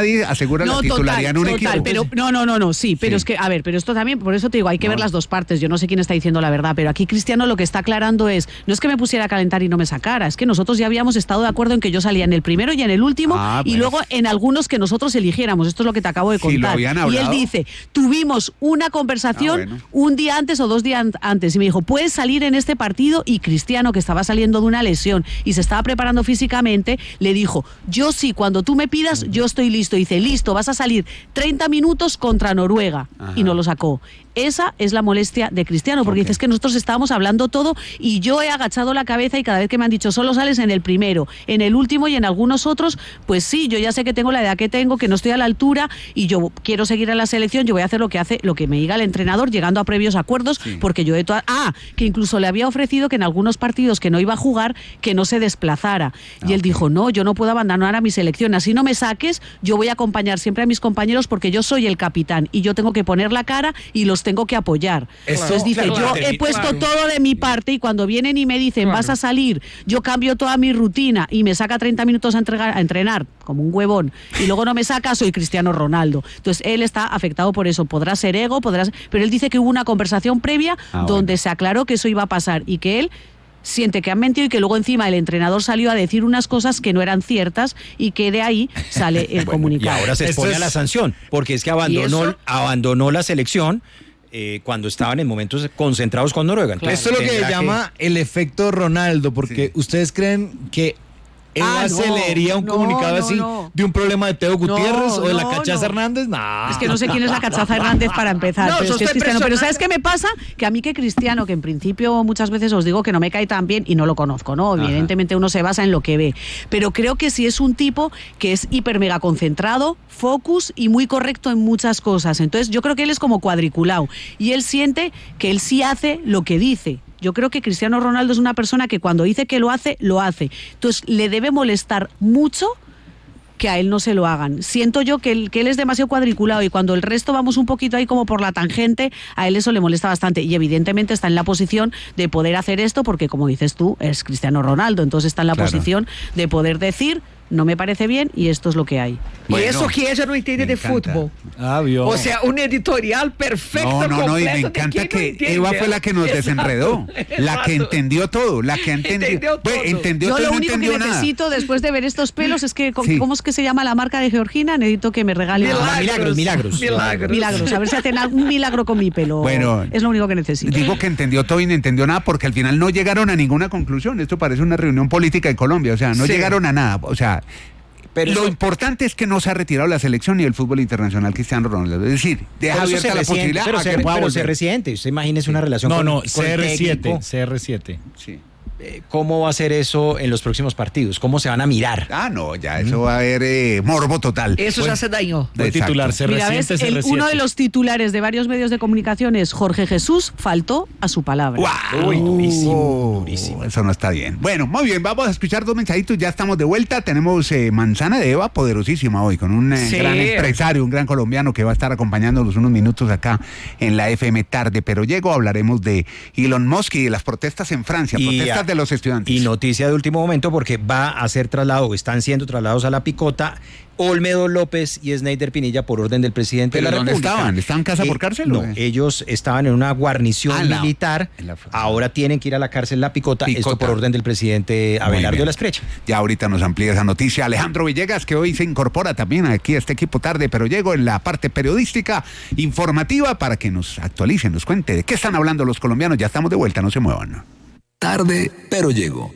nadie asegura No, la titularidad total, en un total, equipo. pero no, no, no, no, sí, pero Sí. es que, a ver, pero esto también, por eso te digo, hay que No. ver las dos partes. Yo no sé quién está diciendo la verdad, pero aquí Cristiano lo que está aclarando es, no es que me pusiera a calentar y no me sacara, es que nosotros ya habíamos estado de acuerdo en que yo salía en el primero y en el último, Ah, y pues. luego en algunos que nosotros eligiéramos. Esto es lo que te acabo de Si lo contar. habían Y él hablado. dice, tuvimos una conversación Ah, bueno. un día antes o dos días antes, y me dijo, puedes salir en este partido, y Cristiano, que estaba saliendo de una lesión y se estaba preparando físicamente, le dijo, yo sí, cuando tú me pidas, yo estoy listo. Y dice, listo, vas a salir treinta minutos contra Noruega. Ajá. Y no lo sacó. Esa es la molestia de Cristiano, porque dices que nosotros estábamos hablando todo y yo he agachado la cabeza y cada vez que me han dicho solo sales en el primero, en el último y en algunos otros, pues sí, yo ya sé que tengo la edad que tengo, que no estoy a la altura y yo quiero seguir a la selección, yo voy a hacer lo que hace, lo que me diga el entrenador, llegando a previos acuerdos, Sí. porque yo he to- ah, que incluso le había ofrecido que en algunos partidos que no iba a jugar, que no se desplazara. Y él dijo, no, yo no puedo abandonar a mi selección, así no me saques, yo voy a acompañar siempre a mis compañeros porque yo soy el capitán y yo tengo que poner la cara y los tengo que apoyar. Esto- Entonces dice, claro, yo claro, he puesto claro. todo de mi parte y cuando vienen y me dicen, vas a salir, yo cambio toda mi rutina y me saca treinta minutos a, entregar, a entrenar, como un huevón, y luego no me saca, soy Cristiano Ronaldo. Entonces él está afectado por eso, podrá ser ego, podrá ser- pero él dice que hubo una conversación previa Ah, donde bueno. se aclaró que eso iba a pasar y que él siente que han mentido y que luego encima el entrenador salió a decir unas cosas que no eran ciertas y que de ahí sale el Bueno, comunicado. Y ahora se Esto expone es- a la sanción, porque es que abandonó, eso? abandonó la selección eh, cuando estaban en momentos concentrados con Noruega. Entonces, Esto es lo que tendrá se llama el efecto Ronaldo, porque ustedes creen que Eva Ah, se no, leería un no, comunicado no, así no. de un problema de Teo Gutiérrez o de la no, Cachaza no. Hernández. Nah. Es que no sé quién es la Cachaza Hernández para empezar, No, pero, eso es que es estoy Cristiano. Pero impresionada. ¿sabes qué me pasa? Que a mí que Cristiano, que en principio muchas veces os digo que no me cae tan bien y no lo conozco, ¿no? Evidentemente uno se basa en lo que ve. Pero creo que sí es un tipo que es hiper mega concentrado, focus y muy correcto en muchas cosas. Entonces yo creo que él es como cuadriculado y él siente que él sí hace lo que dice. Yo creo que Cristiano Ronaldo es una persona que cuando dice que lo hace, lo hace. Entonces le debe molestar mucho que a él no se lo hagan. Siento yo que él, que él es demasiado cuadriculado y cuando el resto vamos un poquito ahí como por la tangente, a él eso le molesta bastante y evidentemente está en la posición de poder hacer esto porque, como dices tú, es Cristiano Ronaldo, entonces está en la Claro. posición de poder decir, no me parece bien y esto es lo que hay. Y Bueno, eso que ella no entiende me de encanta. fútbol. Ah, vio. O sea, un editorial perfecto, No, no, no, y me completo de encanta quien no que entiende. Eva fue la que nos Exacto, desenredó, la que exacto. entendió todo, la que entendió, Entendió Bueno, todo. entendió Yo todo y lo no único que entendió nada. necesito después de ver estos pelos es que, Sí. ¿cómo es que se llama la marca de Georgina? Necesito que me regalen Milagros, milagros. Milagros. milagros. A ver si hacen un milagro con mi pelo. Bueno, es lo único que necesito. Digo que entendió todo y no entendió nada porque al final no llegaron a ninguna conclusión. Esto parece una reunión política de Colombia, o sea, no Sí. llegaron a nada. O sea, Pero lo eso- importante es que no se ha retirado la selección ni el fútbol internacional Cristiano Ronaldo. Es decir, deja pero eso abierta se la resiente, posibilidad pero a se, que pueda pero se volver. resiente. Usted imagínese una relación No, con, no, con el C R siete, técnico. C R siete. Sí. Eh, ¿Cómo va a ser eso en los próximos partidos? ¿Cómo se van a mirar? Ah, no, ya eso va a haber eh, morbo total. Eso se hace daño. Puede Exacto. titular C R Mira, siete, ves, C R el- siete. uno de los titulares de varios medios de comunicación es Jorge Jesús faltó a su palabra. ¡Guau! Uy, durísimo, Oh, durísimo. Eso no está bien. Bueno, muy bien, vamos a escuchar dos mensajitos, ya estamos de vuelta. Tenemos eh, Manzana de Eva, poderosísima hoy, con un eh, Sí. gran empresario, un gran colombiano que va a estar acompañándonos unos minutos acá en la F M Tarde. Pero llego, hablaremos de Elon Musk y de las protestas en Francia, Y, protestas ah, de los estudiantes. Y noticia de último momento porque va a ser trasladado, están siendo trasladados a la picota Olmedo López y Sneider Pinilla por orden del presidente ¿Pero de la dónde República. estaban? ¿Estaban casa por Eh, cárcel, No, o qué? ellos estaban en una guarnición Ah, en la- militar, en la- ahora tienen que ir a la cárcel La Picota, esto Picota. por orden del presidente Muy Abelardo bien. de la Esprecha. Ya ahorita nos amplía esa noticia Alejandro Villegas, que hoy se incorpora también aquí a este equipo tarde, pero llego en la parte periodística informativa para que nos actualicen, nos cuente de qué están hablando los colombianos. Ya estamos de vuelta, no se muevan. Tarde, pero llego.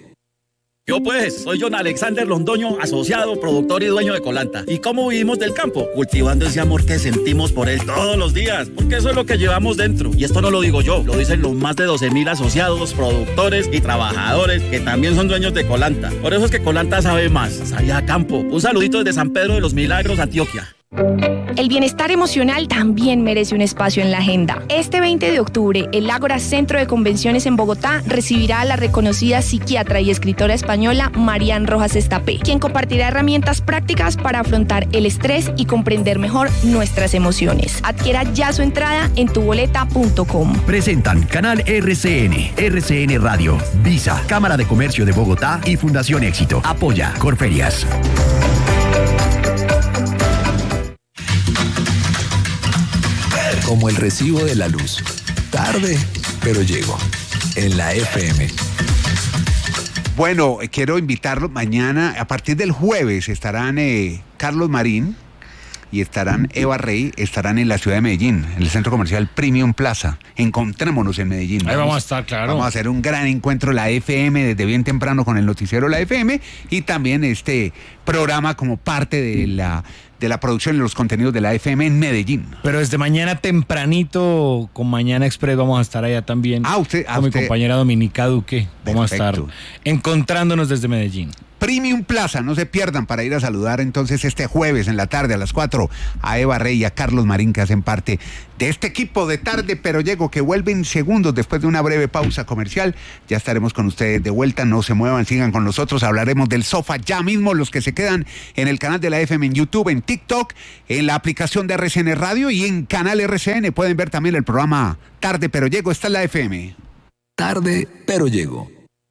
Yo pues, soy John Alexander Londoño, asociado, productor y dueño de Colanta. ¿Y cómo vivimos del campo? Cultivando ese amor que sentimos por él todos los días, porque eso es lo que llevamos dentro. Y esto no lo digo yo, lo dicen los más de doce mil asociados, productores y trabajadores que también son dueños de Colanta. Por eso es que Colanta sabe más, sabe a campo. Un saludito desde San Pedro de los Milagros, Antioquia. El bienestar emocional también merece un espacio en la agenda. Este veinte de octubre, el Ágora Centro de Convenciones en Bogotá recibirá a la reconocida psiquiatra y escritora española Marian Rojas Estapé, quien compartirá herramientas prácticas para afrontar el estrés y comprender mejor nuestras emociones. Adquiera ya su entrada en tu boleta punto com. Presentan Canal R C N, R C N Radio, Visa, Cámara de Comercio de Bogotá y Fundación Éxito. Apoya Corferias. Como el recibo de la luz. Tarde, pero llego. En la F M. Bueno, quiero invitarlos mañana, a partir del jueves estarán eh, Carlos Marín y estarán Eva Rey, estarán en la ciudad de Medellín, en el centro comercial Premium Plaza. Encontrémonos en Medellín. Ahí vamos, vamos a estar, claro. Vamos a hacer un gran encuentro, la F M, desde bien temprano con el noticiero La F M y también este programa como parte de la, de la producción de los contenidos de la F M en Medellín. Pero desde mañana tempranito, con Mañana Express, vamos a estar allá también. Ah, usted. Con mi usted... compañera Dominica Duque. Vamos Perfecto. a estar encontrándonos desde Medellín. Premium Plaza, no se pierdan para ir a saludar entonces este jueves en la tarde a las cuatro a Eva Rey y a Carlos Marín, que hacen parte de este equipo de Tarde Pero Llego, que vuelven segundos después de una breve pausa comercial. Ya estaremos con ustedes de vuelta, no se muevan, sigan con nosotros, hablaremos del sofá ya mismo, los que se quedan en el canal de la F M, en YouTube, en TikTok, en la aplicación de R C N Radio y en Canal R C N, pueden ver también el programa Tarde Pero Llego, está en la F M. Tarde Pero Llego.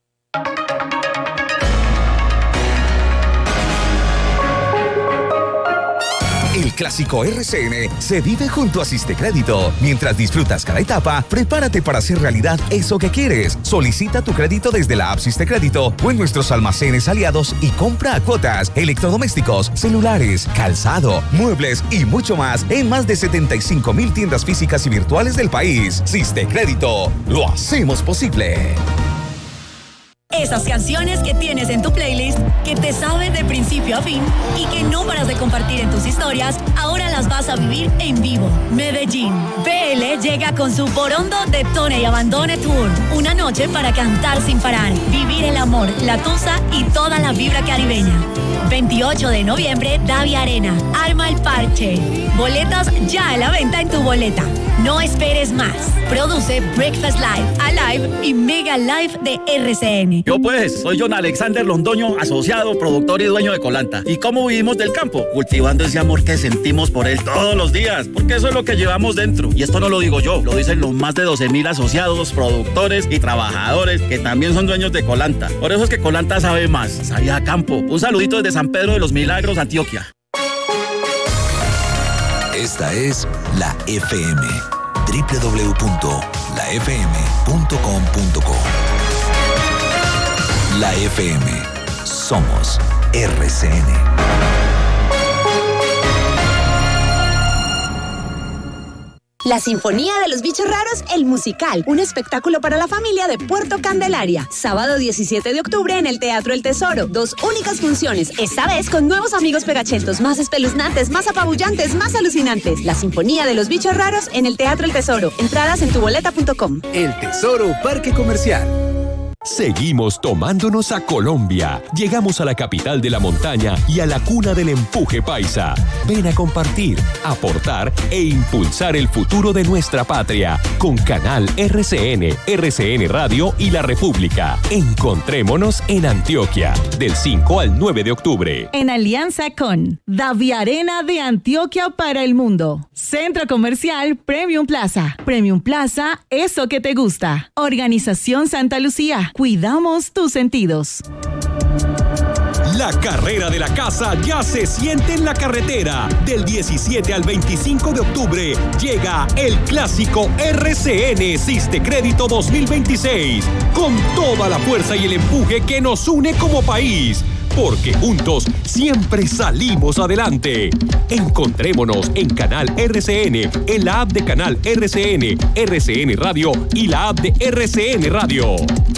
El clásico R C N se vive junto a Sistecrédito. Mientras disfrutas cada etapa, prepárate para hacer realidad eso que quieres. Solicita tu crédito desde la app Sistecrédito o en nuestros almacenes aliados y compra a cuotas, electrodomésticos, celulares, calzado, muebles y mucho más en más de setenta y cinco mil tiendas físicas y virtuales del país. Sistecrédito, lo hacemos posible. Esas canciones que tienes en tu playlist, que te saben de principio a fin y que no paras de compartir en tus historias, ahora las vas a vivir en vivo. Medellín. B L llega con su Borondo Detone y Abandone Tour. Una noche para cantar sin parar, vivir el amor, la tusa y toda la vibra caribeña. veintiocho de noviembre, Davia Arena. Arma el parche. Boletas ya a la venta en tu boleta. No esperes más. Produce Breakfast Live, Alive y Mega Live de R C N. Yo pues, soy John Alexander Londoño, asociado, productor y dueño de Colanta. ¿Y cómo vivimos del campo? Cultivando ese amor que sentimos por él todos los días, porque eso es lo que llevamos dentro. Y esto no lo digo yo, lo dicen los más de doce mil asociados, productores y trabajadores que también son dueños de Colanta. Por eso es que Colanta sabe más, sabe a campo. Un saludito desde San Pedro de los Milagros, Antioquia. Esta es la F M. doble u doble u doble u punto la f m punto com punto co. La F M. Somos R C N. La Sinfonía de los Bichos Raros, el musical, un espectáculo para la familia de Puerto Candelaria. Sábado diecisiete de octubre en el Teatro El Tesoro. Dos únicas funciones, esta vez con nuevos amigos pegachentos, más espeluznantes, más apabullantes, más alucinantes. La Sinfonía de los Bichos Raros en el Teatro El Tesoro. Entradas en tuboleta punto com. El Tesoro Parque Comercial. Seguimos tomándonos a Colombia. Llegamos a la capital de la montaña y a la cuna del empuje paisa. Ven a compartir, aportar e impulsar el futuro de nuestra patria con Canal R C N, R C N Radio y La República. Encontrémonos en Antioquia del cinco al nueve de octubre. En alianza con Davia Arena de Antioquia para el mundo. Centro Comercial Premium Plaza. Premium Plaza, eso que te gusta. Organización Santa Lucía. Cuidamos tus sentidos. La carrera de la casa ya se siente en la carretera. Del diecisiete al veinticinco de octubre llega el clásico R C N Sistecrédito dos mil veintiséis con toda la fuerza y el empuje que nos une como país. Porque juntos siempre salimos adelante. Encontrémonos en Canal R C N, en la app de Canal R C N, R C N Radio y la app de R C N Radio.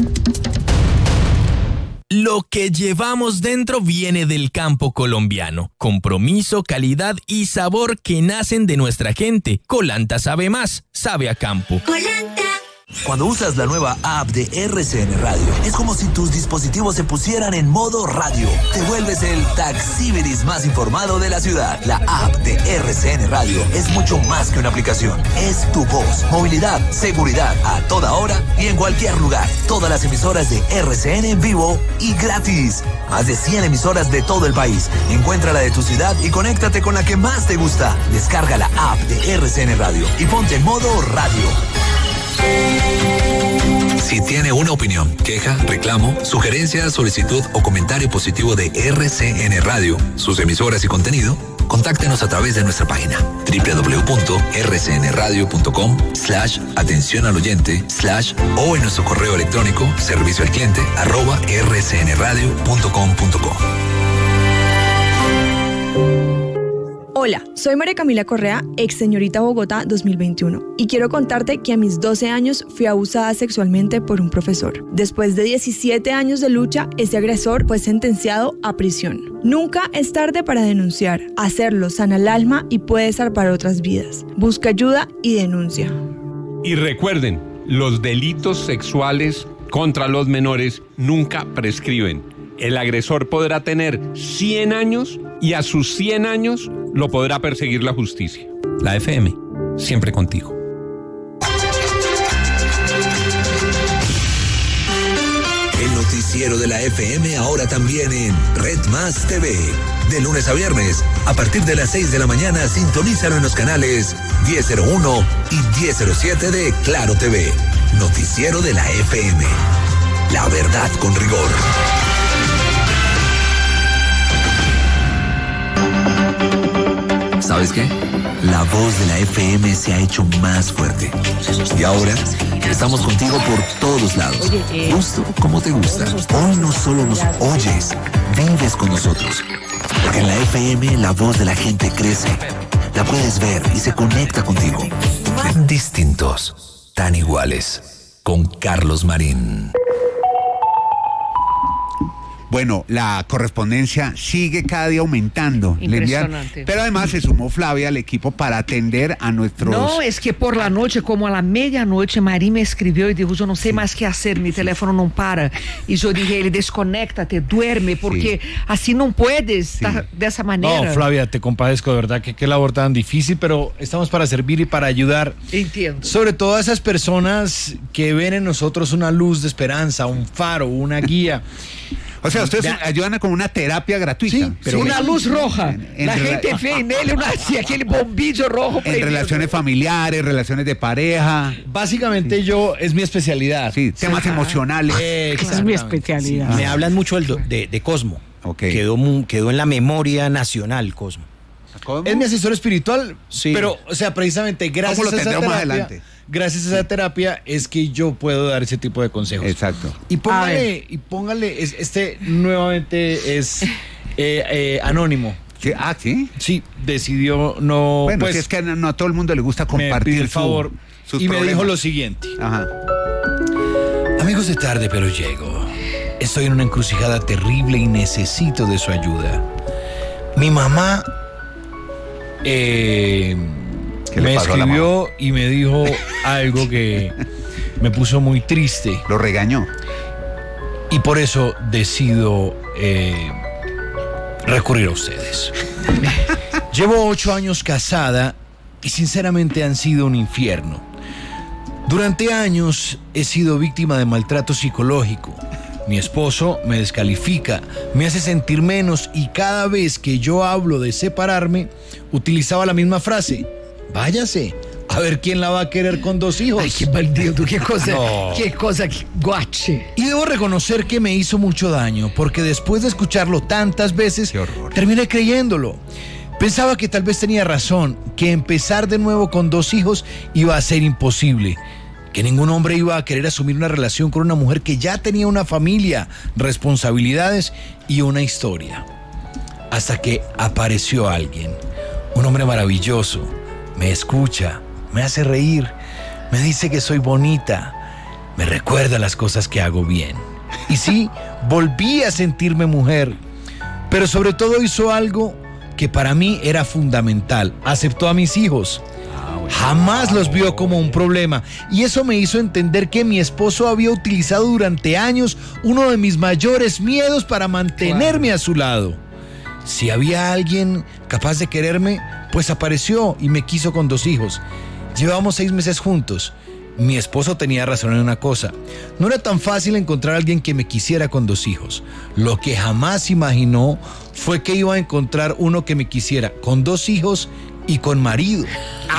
Lo que llevamos dentro viene del campo colombiano. Compromiso, calidad y sabor que nacen de nuestra gente. Colanta sabe más, sabe a campo. Colanta. Cuando usas la nueva app de R C N Radio, es como si tus dispositivos se pusieran en modo radio. Te vuelves el taxibiris más informado de la ciudad. La app de R C N Radio es mucho más que una aplicación. Es tu voz, movilidad, seguridad, a toda hora y en cualquier lugar. Todas las emisoras de R C N en vivo y gratis. Más de cien emisoras de todo el país. Encuentra la de tu ciudad y conéctate con la que más te gusta. Descarga la app de R C N Radio y ponte en modo radio. Si tiene una opinión, queja, reclamo, sugerencia, solicitud o comentario positivo de R C N Radio, sus emisoras y contenido, Contáctenos a través de nuestra página www.rcnradio.com slash atención al oyente slash o en nuestro correo electrónico servicio al cliente arroba rcnradio.com.co. Hola, soy María Camila Correa, ex señorita Bogotá dos mil veintiuno, y quiero contarte que a mis doce años fui abusada sexualmente por un profesor. Después de diecisiete años de lucha, ese agresor fue sentenciado a prisión. Nunca es tarde para denunciar. Hacerlo sana el alma y puede salvar otras vidas. Busca ayuda y denuncia. Y recuerden, los delitos sexuales contra los menores nunca prescriben. El agresor podrá tener cien años y a sus cien años lo podrá perseguir la justicia. La F M, siempre contigo. El noticiero de la F M ahora también en Red Más T V. De lunes a viernes, a partir de las seis de la mañana, sintonízalo en los canales diez cero uno y diez cero siete de Claro T V. Noticiero de la F M. La verdad con rigor. ¿Sabes qué? La voz de la F M se ha hecho más fuerte. Y ahora estamos contigo por todos lados. Justo como te gusta. Hoy no solo nos oyes, vives con nosotros. Porque en la F M la voz de la gente crece. La puedes ver y se conecta contigo. Tan distintos, tan iguales. Con Carlos Marín. Bueno, la correspondencia sigue cada día aumentando. Le envían- Impresionante. pero además se sumó Flavia al equipo para atender a nuestros... No, es que por la noche, como a la medianoche, Marí me escribió y dijo, yo no sé más qué hacer, mi teléfono no para. Y yo dije, ele, desconéctate, duerme, porque así no puedes estar de esa manera. No, Flavia, te compadezco, de verdad, que qué labor tan difícil, pero estamos para servir y para ayudar. Entiendo. Sobre todo a esas personas que ven en nosotros una luz de esperanza, un faro, una guía. O sea, ustedes Vea- ayudan con una terapia gratuita. Pero una luz roja. en la rela- gente ve en él una, así, aquel bombillo rojo. En prendido. relaciones familiares, relaciones de pareja. Básicamente yo, es mi especialidad. Sí, temas emocionales. Esa es mi especialidad. Me hablan mucho del do- de, de Cosmo. Quedó, mu- quedó en la memoria nacional Cosmo. Es mi asesor espiritual, Sí. pero, o sea, precisamente gracias ¿Cómo lo a esa tendremos terapia, más adelante? gracias a esa terapia es que yo puedo dar ese tipo de consejos. Exacto. Y póngale, y póngale, es- este nuevamente es eh, eh, anónimo. Sí, ah, sí. Sí, decidió no. Bueno, pues, si es que no, no a todo el mundo le gusta me compartir pidió el su- favor sus y me problemas. dijo lo siguiente. Ajá. Amigos de tarde, pero llego. Estoy en una encrucijada terrible y necesito de su ayuda. Mi mamá eh, ¿Qué le me pasó a la escribió y me dijo algo que me puso muy triste. Lo regañó. Y por eso decido eh, recurrir a ustedes. Llevo ocho años casada y sinceramente han sido un infierno. Durante años he sido víctima de maltrato psicológico. Mi esposo me descalifica, me hace sentir menos y cada vez que yo hablo de separarme, utilizaba la misma frase. Váyase, a ver quién la va a querer con dos hijos. Ay, qué maldito, qué cosa, No. qué cosa, guache. Y debo reconocer que me hizo mucho daño, porque después de escucharlo tantas veces, terminé creyéndolo. Pensaba que tal vez tenía razón, que empezar de nuevo con dos hijos iba a ser imposible, que ningún hombre iba a querer asumir una relación con una mujer que ya tenía una familia, responsabilidades y una historia. Hasta que apareció alguien, un hombre maravilloso, me escucha, me hace reír, me dice que soy bonita, me recuerda las cosas que hago bien. Y sí, volví a sentirme mujer, pero sobre todo hizo algo que para mí era fundamental, aceptó a mis hijos. Jamás los vio como un problema y eso me hizo entender que mi esposo había utilizado durante años uno de mis mayores miedos para mantenerme a su lado. Si había alguien capaz de quererme, pues apareció y me quiso con dos hijos. Llevábamos seis meses juntos. Mi esposo tenía razón en una cosa. No era tan fácil encontrar a alguien que me quisiera con dos hijos. Lo que jamás imaginó fue que iba a encontrar uno que me quisiera con dos hijos y con marido. Ah,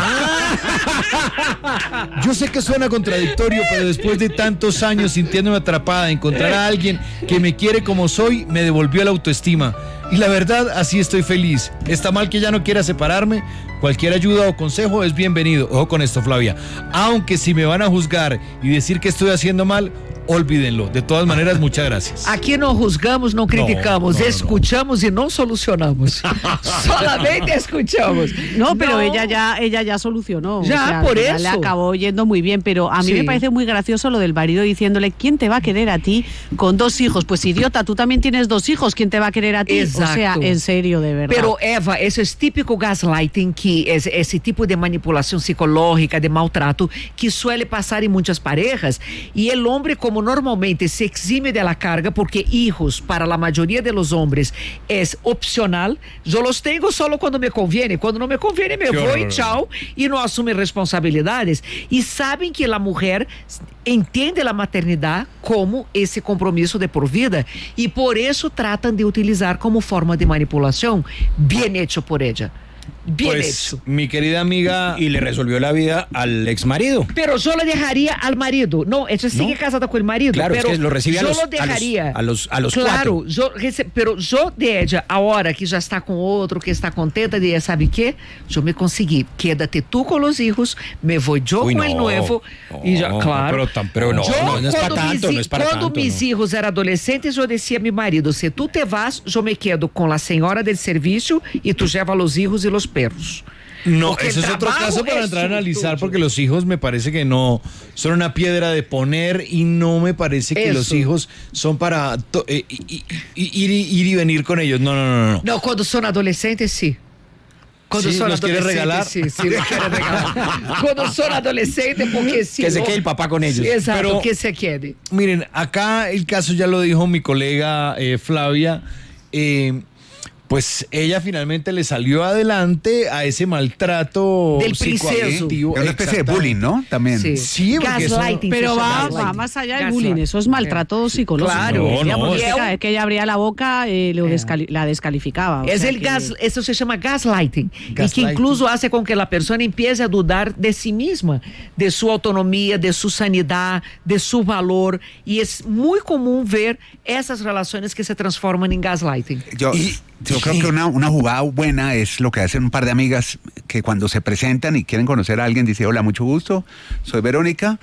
Yo sé que suena contradictorio, pero después de tantos años sintiéndome atrapada, encontrar a alguien que me quiere como soy, me devolvió la autoestima. Y la verdad, así estoy feliz. Está mal que ya no quiera separarme. Cualquier ayuda o consejo es bienvenido. Ojo con esto, Flavia. Aunque si me van a juzgar y decir que estoy haciendo mal, olvídenlo. De todas maneras, muchas gracias. Aqui não juzgamos, não criticamos, No, no, no, escuchamos y no solucionamos. Solamente escuchamos. No, pero ella ya ella ya solucionó. Ya, O sea, por al final eso. le acabó yendo muy bien, pero a mí Sí. me parece muy gracioso lo del marido diciéndole, ¿quién te va a querer a ti con dos hijos? Pues idiota, tú también tienes dos hijos, ¿quién te va a querer a ti? Exacto. O sea, en serio, de verdad. Pero Eva, esse é típico gaslighting, que esse, esse tipo de manipulação psicológica, de maltrato, que suele passar em muitas parejas, e o homem, como normalmente se exime de la carga, porque hijos para la mayoría de los hombres es opcional, yo los tengo solo cuando me conviene, cuando no me conviene me Qué voy, horror. chao, y no asume responsabilidades, y saben que la mujer entende la maternidad como esse compromisso de por vida, e por isso tratam de utilizar como forma de manipulação, bien hecho por ella. Bien Pues, hecho. mi querida amiga. Y le resolvió la vida al ex marido. Pero yo le dejaría al marido. No, ella sigue ¿No? casada con el marido. Claro, pero es que lo recibe a yo los- lo a los- dejaría. a los- a los Claro, cuatro. yo rece- pero yo de ella, ahora que ya está con otro, que está contenta de ella, ¿sabe qué? Yo me conseguí. Quédate tú con los hijos, me voy yo Uy, con no, el nuevo. y ya, no, claro. pero tan- pero no, Yo, no, no es para cuando tanto, mis, no es para Cuando tanto, mis no. hijos eran adolescentes, yo decía a mi marido, si tú te vas, yo me quedo con la señora del servicio y tú llevas los hijos y los perros. No, Porque ese es el otro trabajo caso para es entrar a analizar, suyo. porque los hijos me parece que no son una piedra de poner y no me parece que Eso. los hijos son para to- eh, y- y- y- ir, y- ir y venir con ellos. No, no, no, no. No, cuando son adolescentes, sí. Cuando Sí, son ¿los quiere adolescentes, regalar? sí, sí, los quiere regalar. Cuando son adolescentes, porque sí. Que se no- quede el papá con ellos. Sí, exacto, Pero- que se quede. Miren, acá el caso ya lo dijo mi colega eh, Flavia. eh, pues ella finalmente le salió adelante a ese maltrato Del princeso. psicoafectivo. Es una especie de bullying, ¿no? También. Sí. Sí, porque eso- Gaslighting. Pero se llama va, gaslighting. va más allá del Gaslighting. bullying, eso es maltrato psicológico. Claro. No, Ella, no, porque es- cada vez que ella abría la boca, eh, lo descali- la descalificaba. o Es sea el que- gas, eso se llama gaslighting, y que Gaslighting. incluso hace con que la persona empiece a dudar de sí misma, de su autonomía, de su sanidad, de su valor, y es muy común ver esas relaciones que se transforman en gaslighting. Yo, yo creo que una, una jugada buena es lo que hacen un par de amigas que cuando se presentan y quieren conocer a alguien, dice, hola, mucho gusto, soy Verónica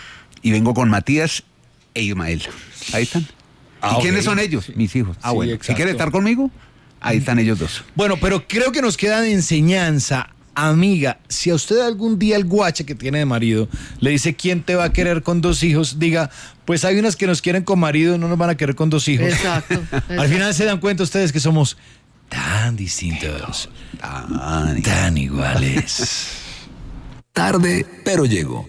y vengo con Matías e Ismael. Ahí están. Ah, ¿Y quiénes ok. son ellos? Mis hijos. Ah, Sí, bueno. exacto. Si quiere estar conmigo, ahí están ellos dos. Bueno, pero creo que nos queda de enseñanza, amiga, si a usted algún día el guache que tiene de marido le dice quién te va a querer con dos hijos, diga, pues hay unas que nos quieren con marido, no nos van a querer con dos hijos. Exacto. Al final se dan cuenta ustedes que somos tan distintos, tan, tan iguales. Tarde, pero llego.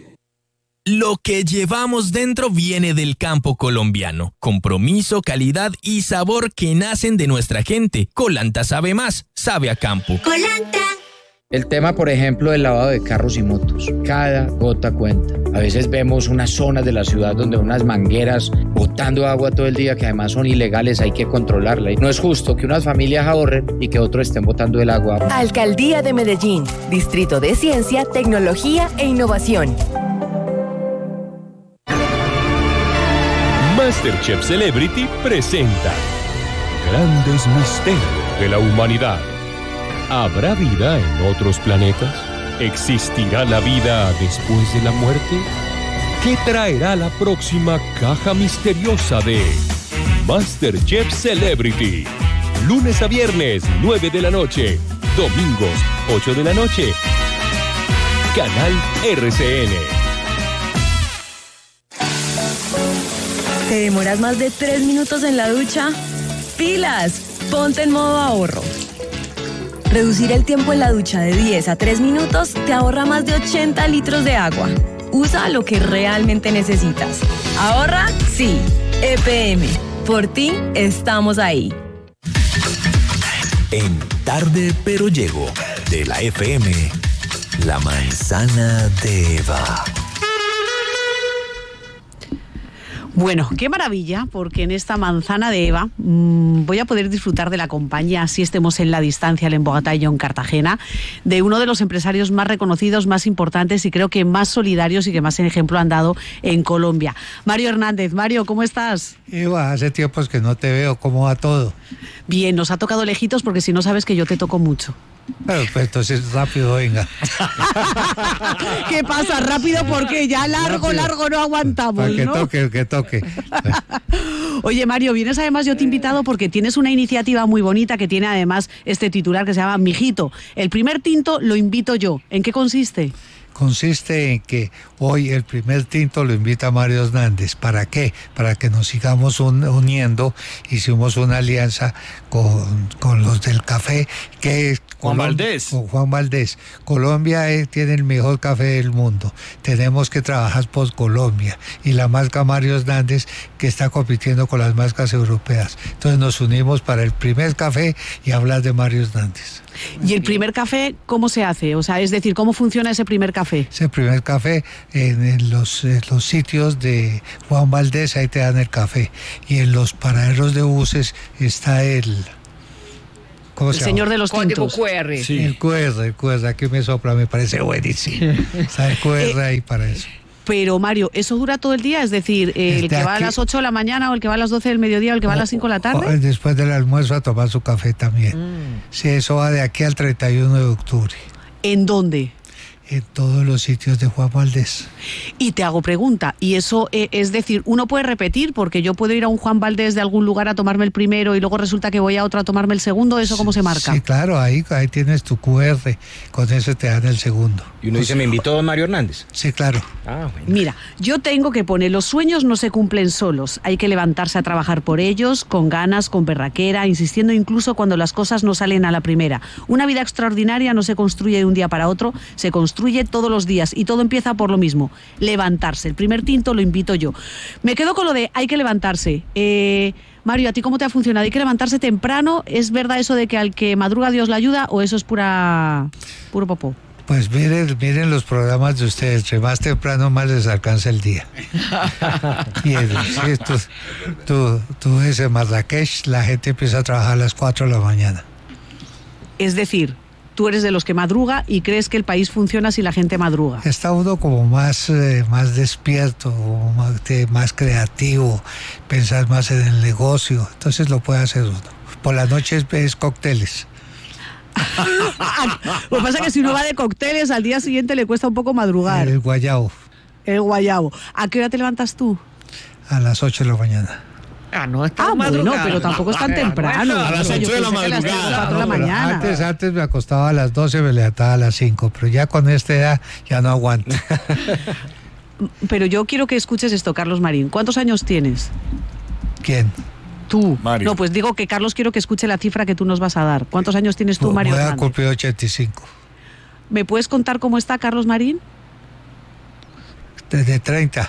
Lo que llevamos dentro viene del campo colombiano. Compromiso, calidad y sabor que nacen de nuestra gente. Colanta sabe más, sabe a campo. El tema, por ejemplo, del lavado de carros y motos. Cada gota cuenta. A veces vemos unas zonas de la ciudad donde unas mangueras botando agua todo el día que además son ilegales, hay que controlarla. Y no es justo que unas familias ahorren y que otros estén botando el agua. Alcaldía de Medellín, Distrito de Ciencia, Tecnología e Innovación. MasterChef Celebrity presenta Grandes Misterios de la Humanidad. ¿Habrá vida en otros planetas? ¿Existirá la vida después de la muerte? ¿Qué traerá la próxima caja misteriosa de MasterChef Celebrity? Lunes a viernes, nueve de la noche. Domingos, ocho de la noche. Canal R C N. ¿Te demoras más de tres minutos en la ducha? ¡Pilas! Ponte en modo ahorro. Reducir el tiempo en la ducha de diez a tres minutos te ahorra más de ochenta litros de agua. Usa lo que realmente necesitas. ¿Ahorra? Sí. E P M. Por ti, estamos ahí. En Tarde, pero llego. De la F M. La manzana de Eva. Bueno, qué maravilla, porque en esta manzana de Eva mmm, voy a poder disfrutar de la compañía, así estemos en la distancia, en Bogotá y yo en Cartagena, de uno de los empresarios más reconocidos, más importantes y creo que más solidarios y que más ejemplo han dado en Colombia. Mario Hernández. Mario, ¿cómo estás? Eva, hace tiempos que no te veo, ¿cómo va todo? Bien, nos ha tocado lejitos porque si no sabes que yo te toco mucho. Pero pues entonces rápido, venga. ¿Qué pasa? Rápido porque ya largo, rápido. largo no aguantamos, Para que ¿no? toque, que toque. Oye, Mario, vienes además, yo te he invitado porque tienes una iniciativa muy bonita que tiene además este titular que se llama Mijito. El primer tinto lo invito yo. ¿En qué consiste? Consiste en que hoy el primer tinto lo invita Mario Hernández. ¿Para qué? Para que nos sigamos un, uniendo. Hicimos una alianza con, con los del café, que es Juan Colom- Valdés. Con Juan Valdés. Colombia eh, tiene el mejor café del mundo. Tenemos que trabajar por Colombia. Y la marca Mario Hernández, que está compitiendo con las marcas europeas. Entonces nos unimos para el primer café y hablar de Mario Hernández. ¿Y el primer café cómo se hace? O sea, es decir, ¿cómo funciona ese primer café? Ese primer café en, en, los, en los sitios de Juan Valdés, ahí te dan el café. Y en los paraderos de buses está el... ¿Cómo el se señor llama? de los Código tintos. cu erre. Sí. El cu erre, el cu erre, aquí me sopla, me parece buenísimo. Está el cu erre ahí para eso. Pero, Mario, ¿eso dura todo el día? Es decir, eh, ¿el Desde que va a aquí- las ocho de la mañana o el que va a las doce del mediodía o el que va a las cinco de la O tarde? después del almuerzo a tomar su café también. Mm. Sí, eso va de aquí al treinta y uno de octubre. ¿En dónde? En todos los sitios de Juan Valdés. Y te hago pregunta, y eso eh, es decir, uno puede repetir, porque yo puedo ir a un Juan Valdés de algún lugar a tomarme el primero y luego resulta que voy a otro a tomarme el segundo, ¿eso cómo se marca? Sí, claro, ahí, ahí tienes tu cu erre, con eso te dan el segundo. Y uno dice, ¿me invitó Mario Hernández? Sí, claro. Ah, bueno. Mira, yo tengo que poner, los sueños no se cumplen solos, hay que levantarse a trabajar por ellos, con ganas, con berraquera, insistiendo incluso cuando las cosas no salen a la primera. Una vida extraordinaria no se construye de un día para otro, se construye todos los días y todo empieza por lo mismo, levantarse. El primer tinto lo invito yo. Me quedo con lo de hay que levantarse. Eh, Mario, ¿a ti cómo te ha funcionado? ¿Hay que levantarse temprano? ¿Es verdad eso de que al que madruga Dios la ayuda o eso es pura puro popó? Pues miren, miren los programas de ustedes, entre más temprano más les alcanza el día. Y el, sí, tú, tú, tú ves en Marrakech, la gente empieza a trabajar a las cuatro de la mañana. Es decir, tú eres de los que madruga y crees que el país funciona si la gente madruga. Está uno como más, eh, más despierto, como más, de- más creativo, pensar más en el negocio, entonces lo puede hacer uno. Por la noche es, es cócteles. Lo que pasa es que si uno va de cócteles, al día siguiente le cuesta un poco madrugar. El guayabo, El guayabo. ¿A qué hora te levantas tú? a las ocho de la mañana. Ah, no, está Ah, bueno, madrugada. pero tampoco es tan temprano. A las O sea, yo ocho de la pensé que a las madrugada. tres o cuatro de la No, pero mañana. Antes, antes me acostaba a las doce, me levantaba a las cinco, pero ya con esta edad ya no aguanto. Pero yo quiero que escuches esto, Carlos Marín. ¿Cuántos años tienes? ¿Quién? Tú. Mario. No, pues digo que Carlos quiero que escuche la cifra que tú nos vas a dar. ¿Cuántos años tienes tú, Mario Voy a Hernández? cumplir ochenta y cinco. ¿Me puedes contar cómo está Carlos Marín? Desde treinta.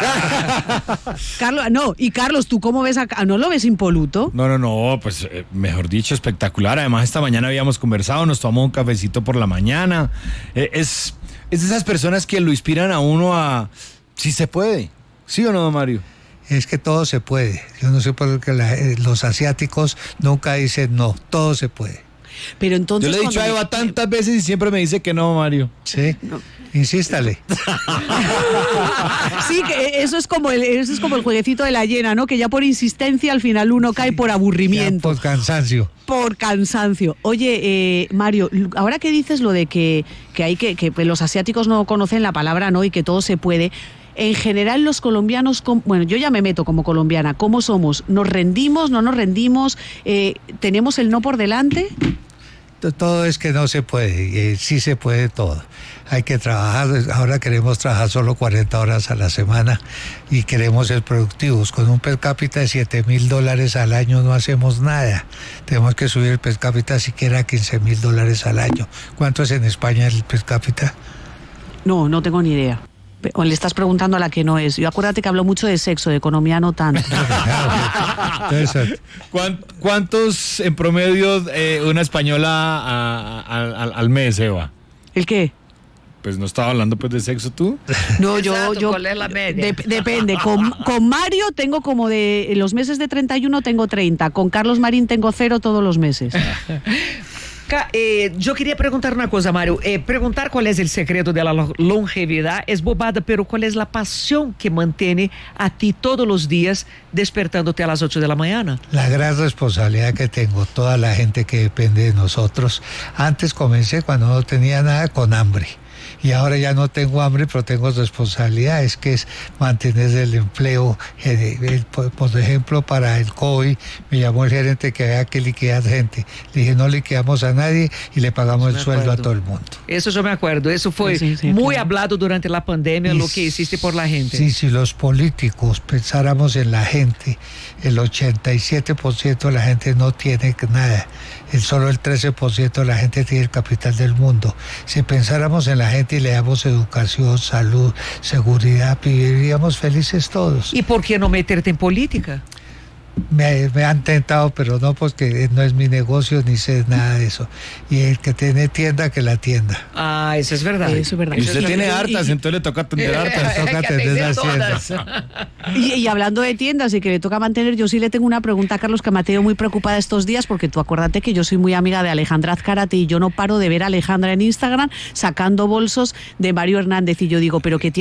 Carlos, no, y Carlos, ¿tú cómo ves a Ca- ¿No lo ves impoluto? No, no, no, pues eh, mejor dicho, espectacular. Además, esta mañana habíamos conversado, nos tomamos un cafecito por la mañana. Eh, es, es de esas personas que lo inspiran a uno a... Si se puede. ¿Sí o no, Mario? Es que todo se puede. Yo no sé por qué la- eh, los asiáticos nunca dicen no, todo se puede. Pero entonces... Yo le he dicho a cuando Eva me- tantas veces y siempre me dice que no, Mario. Sí, insístale. Sí, que eso es como el, eso es como el jueguecito de la hiena, ¿no? Que ya por insistencia al final uno cae por aburrimiento. Por cansancio. Por cansancio. Oye, eh, Mario, ahora que dices lo de que, que hay que, que los asiáticos no conocen la palabra no y que todo se puede, en general los colombianos, com- bueno, yo ya me meto como colombiana, ¿cómo somos? ¿Nos rendimos, no nos rendimos? Eh, ¿Tenemos el no por delante? T- Todo es que no se puede, eh, sí se puede todo. Hay que trabajar, ahora queremos trabajar solo cuarenta horas a la semana y queremos ser productivos. Con un per cápita de siete mil dólares al año no hacemos nada. Tenemos que subir el per cápita siquiera a quince mil dólares al año. ¿Cuánto es en España el per cápita? No, no tengo ni idea. Pe- O le estás preguntando a la que no es. Yo acuérdate que hablo mucho de sexo, de economía no tanto. Entonces, ¿Cuán- ¿Cuántos en promedio eh, una española a- a- al- al mes, Eva? ¿El qué? pues no estaba hablando pues de sexo tú. No, yo, Exacto, yo ¿cuál es la media? dep- depende. Con, con Mario tengo como de en los meses de treinta y uno tengo treinta. Con Carlos Marín tengo cero todos los meses. Ca- eh, yo quería preguntar una cosa, Mario. Eh, preguntar cuál es el secreto de la lo- longevidad es bobada, pero cuál es la pasión que mantiene a ti todos los días despertándote a las ocho de la mañana. La gran responsabilidad que tengo, toda la gente que depende de nosotros. Antes comencé cuando no tenía nada, con hambre. Y ahora ya no tengo hambre, pero tengo responsabilidades, que es mantener el empleo. Eh, eh, por, por ejemplo, para el COVID, me llamó el gerente que había que liquidar gente. Le dije, no liquidamos a nadie y le pagamos el Me sueldo acuerdo. a todo el mundo. Eso yo me acuerdo. Eso fue Sí, sí, muy claro. hablado durante la pandemia, Y lo que hiciste por la gente. Sí, si los políticos pensáramos en la gente, el ochenta y siete por ciento de la gente no tiene nada. El solo el trece por ciento de la gente tiene el capital del mundo. Si pensáramos en la gente y le damos educación, salud, seguridad, viviríamos felices todos. ¿Y por qué no meterte en política? Me, me han tentado, pero no, porque no es mi negocio ni sé nada de eso. Y el que tiene tienda, que la tienda. Ah, eso es verdad. Eso es verdad. Y usted Eso es tiene verdad. hartas, Y- entonces le toca atender hartas. Toca atender las tiendas. Y, y hablando de tiendas y que le toca mantener, yo sí le tengo una pregunta a Carlos que me ha tenido muy preocupada estos días, porque tú acuérdate que yo soy muy amiga de Alejandra Azcárate y yo no paro de ver a Alejandra en Instagram sacando bolsos de Mario Hernández y yo digo, pero ¿qué tiene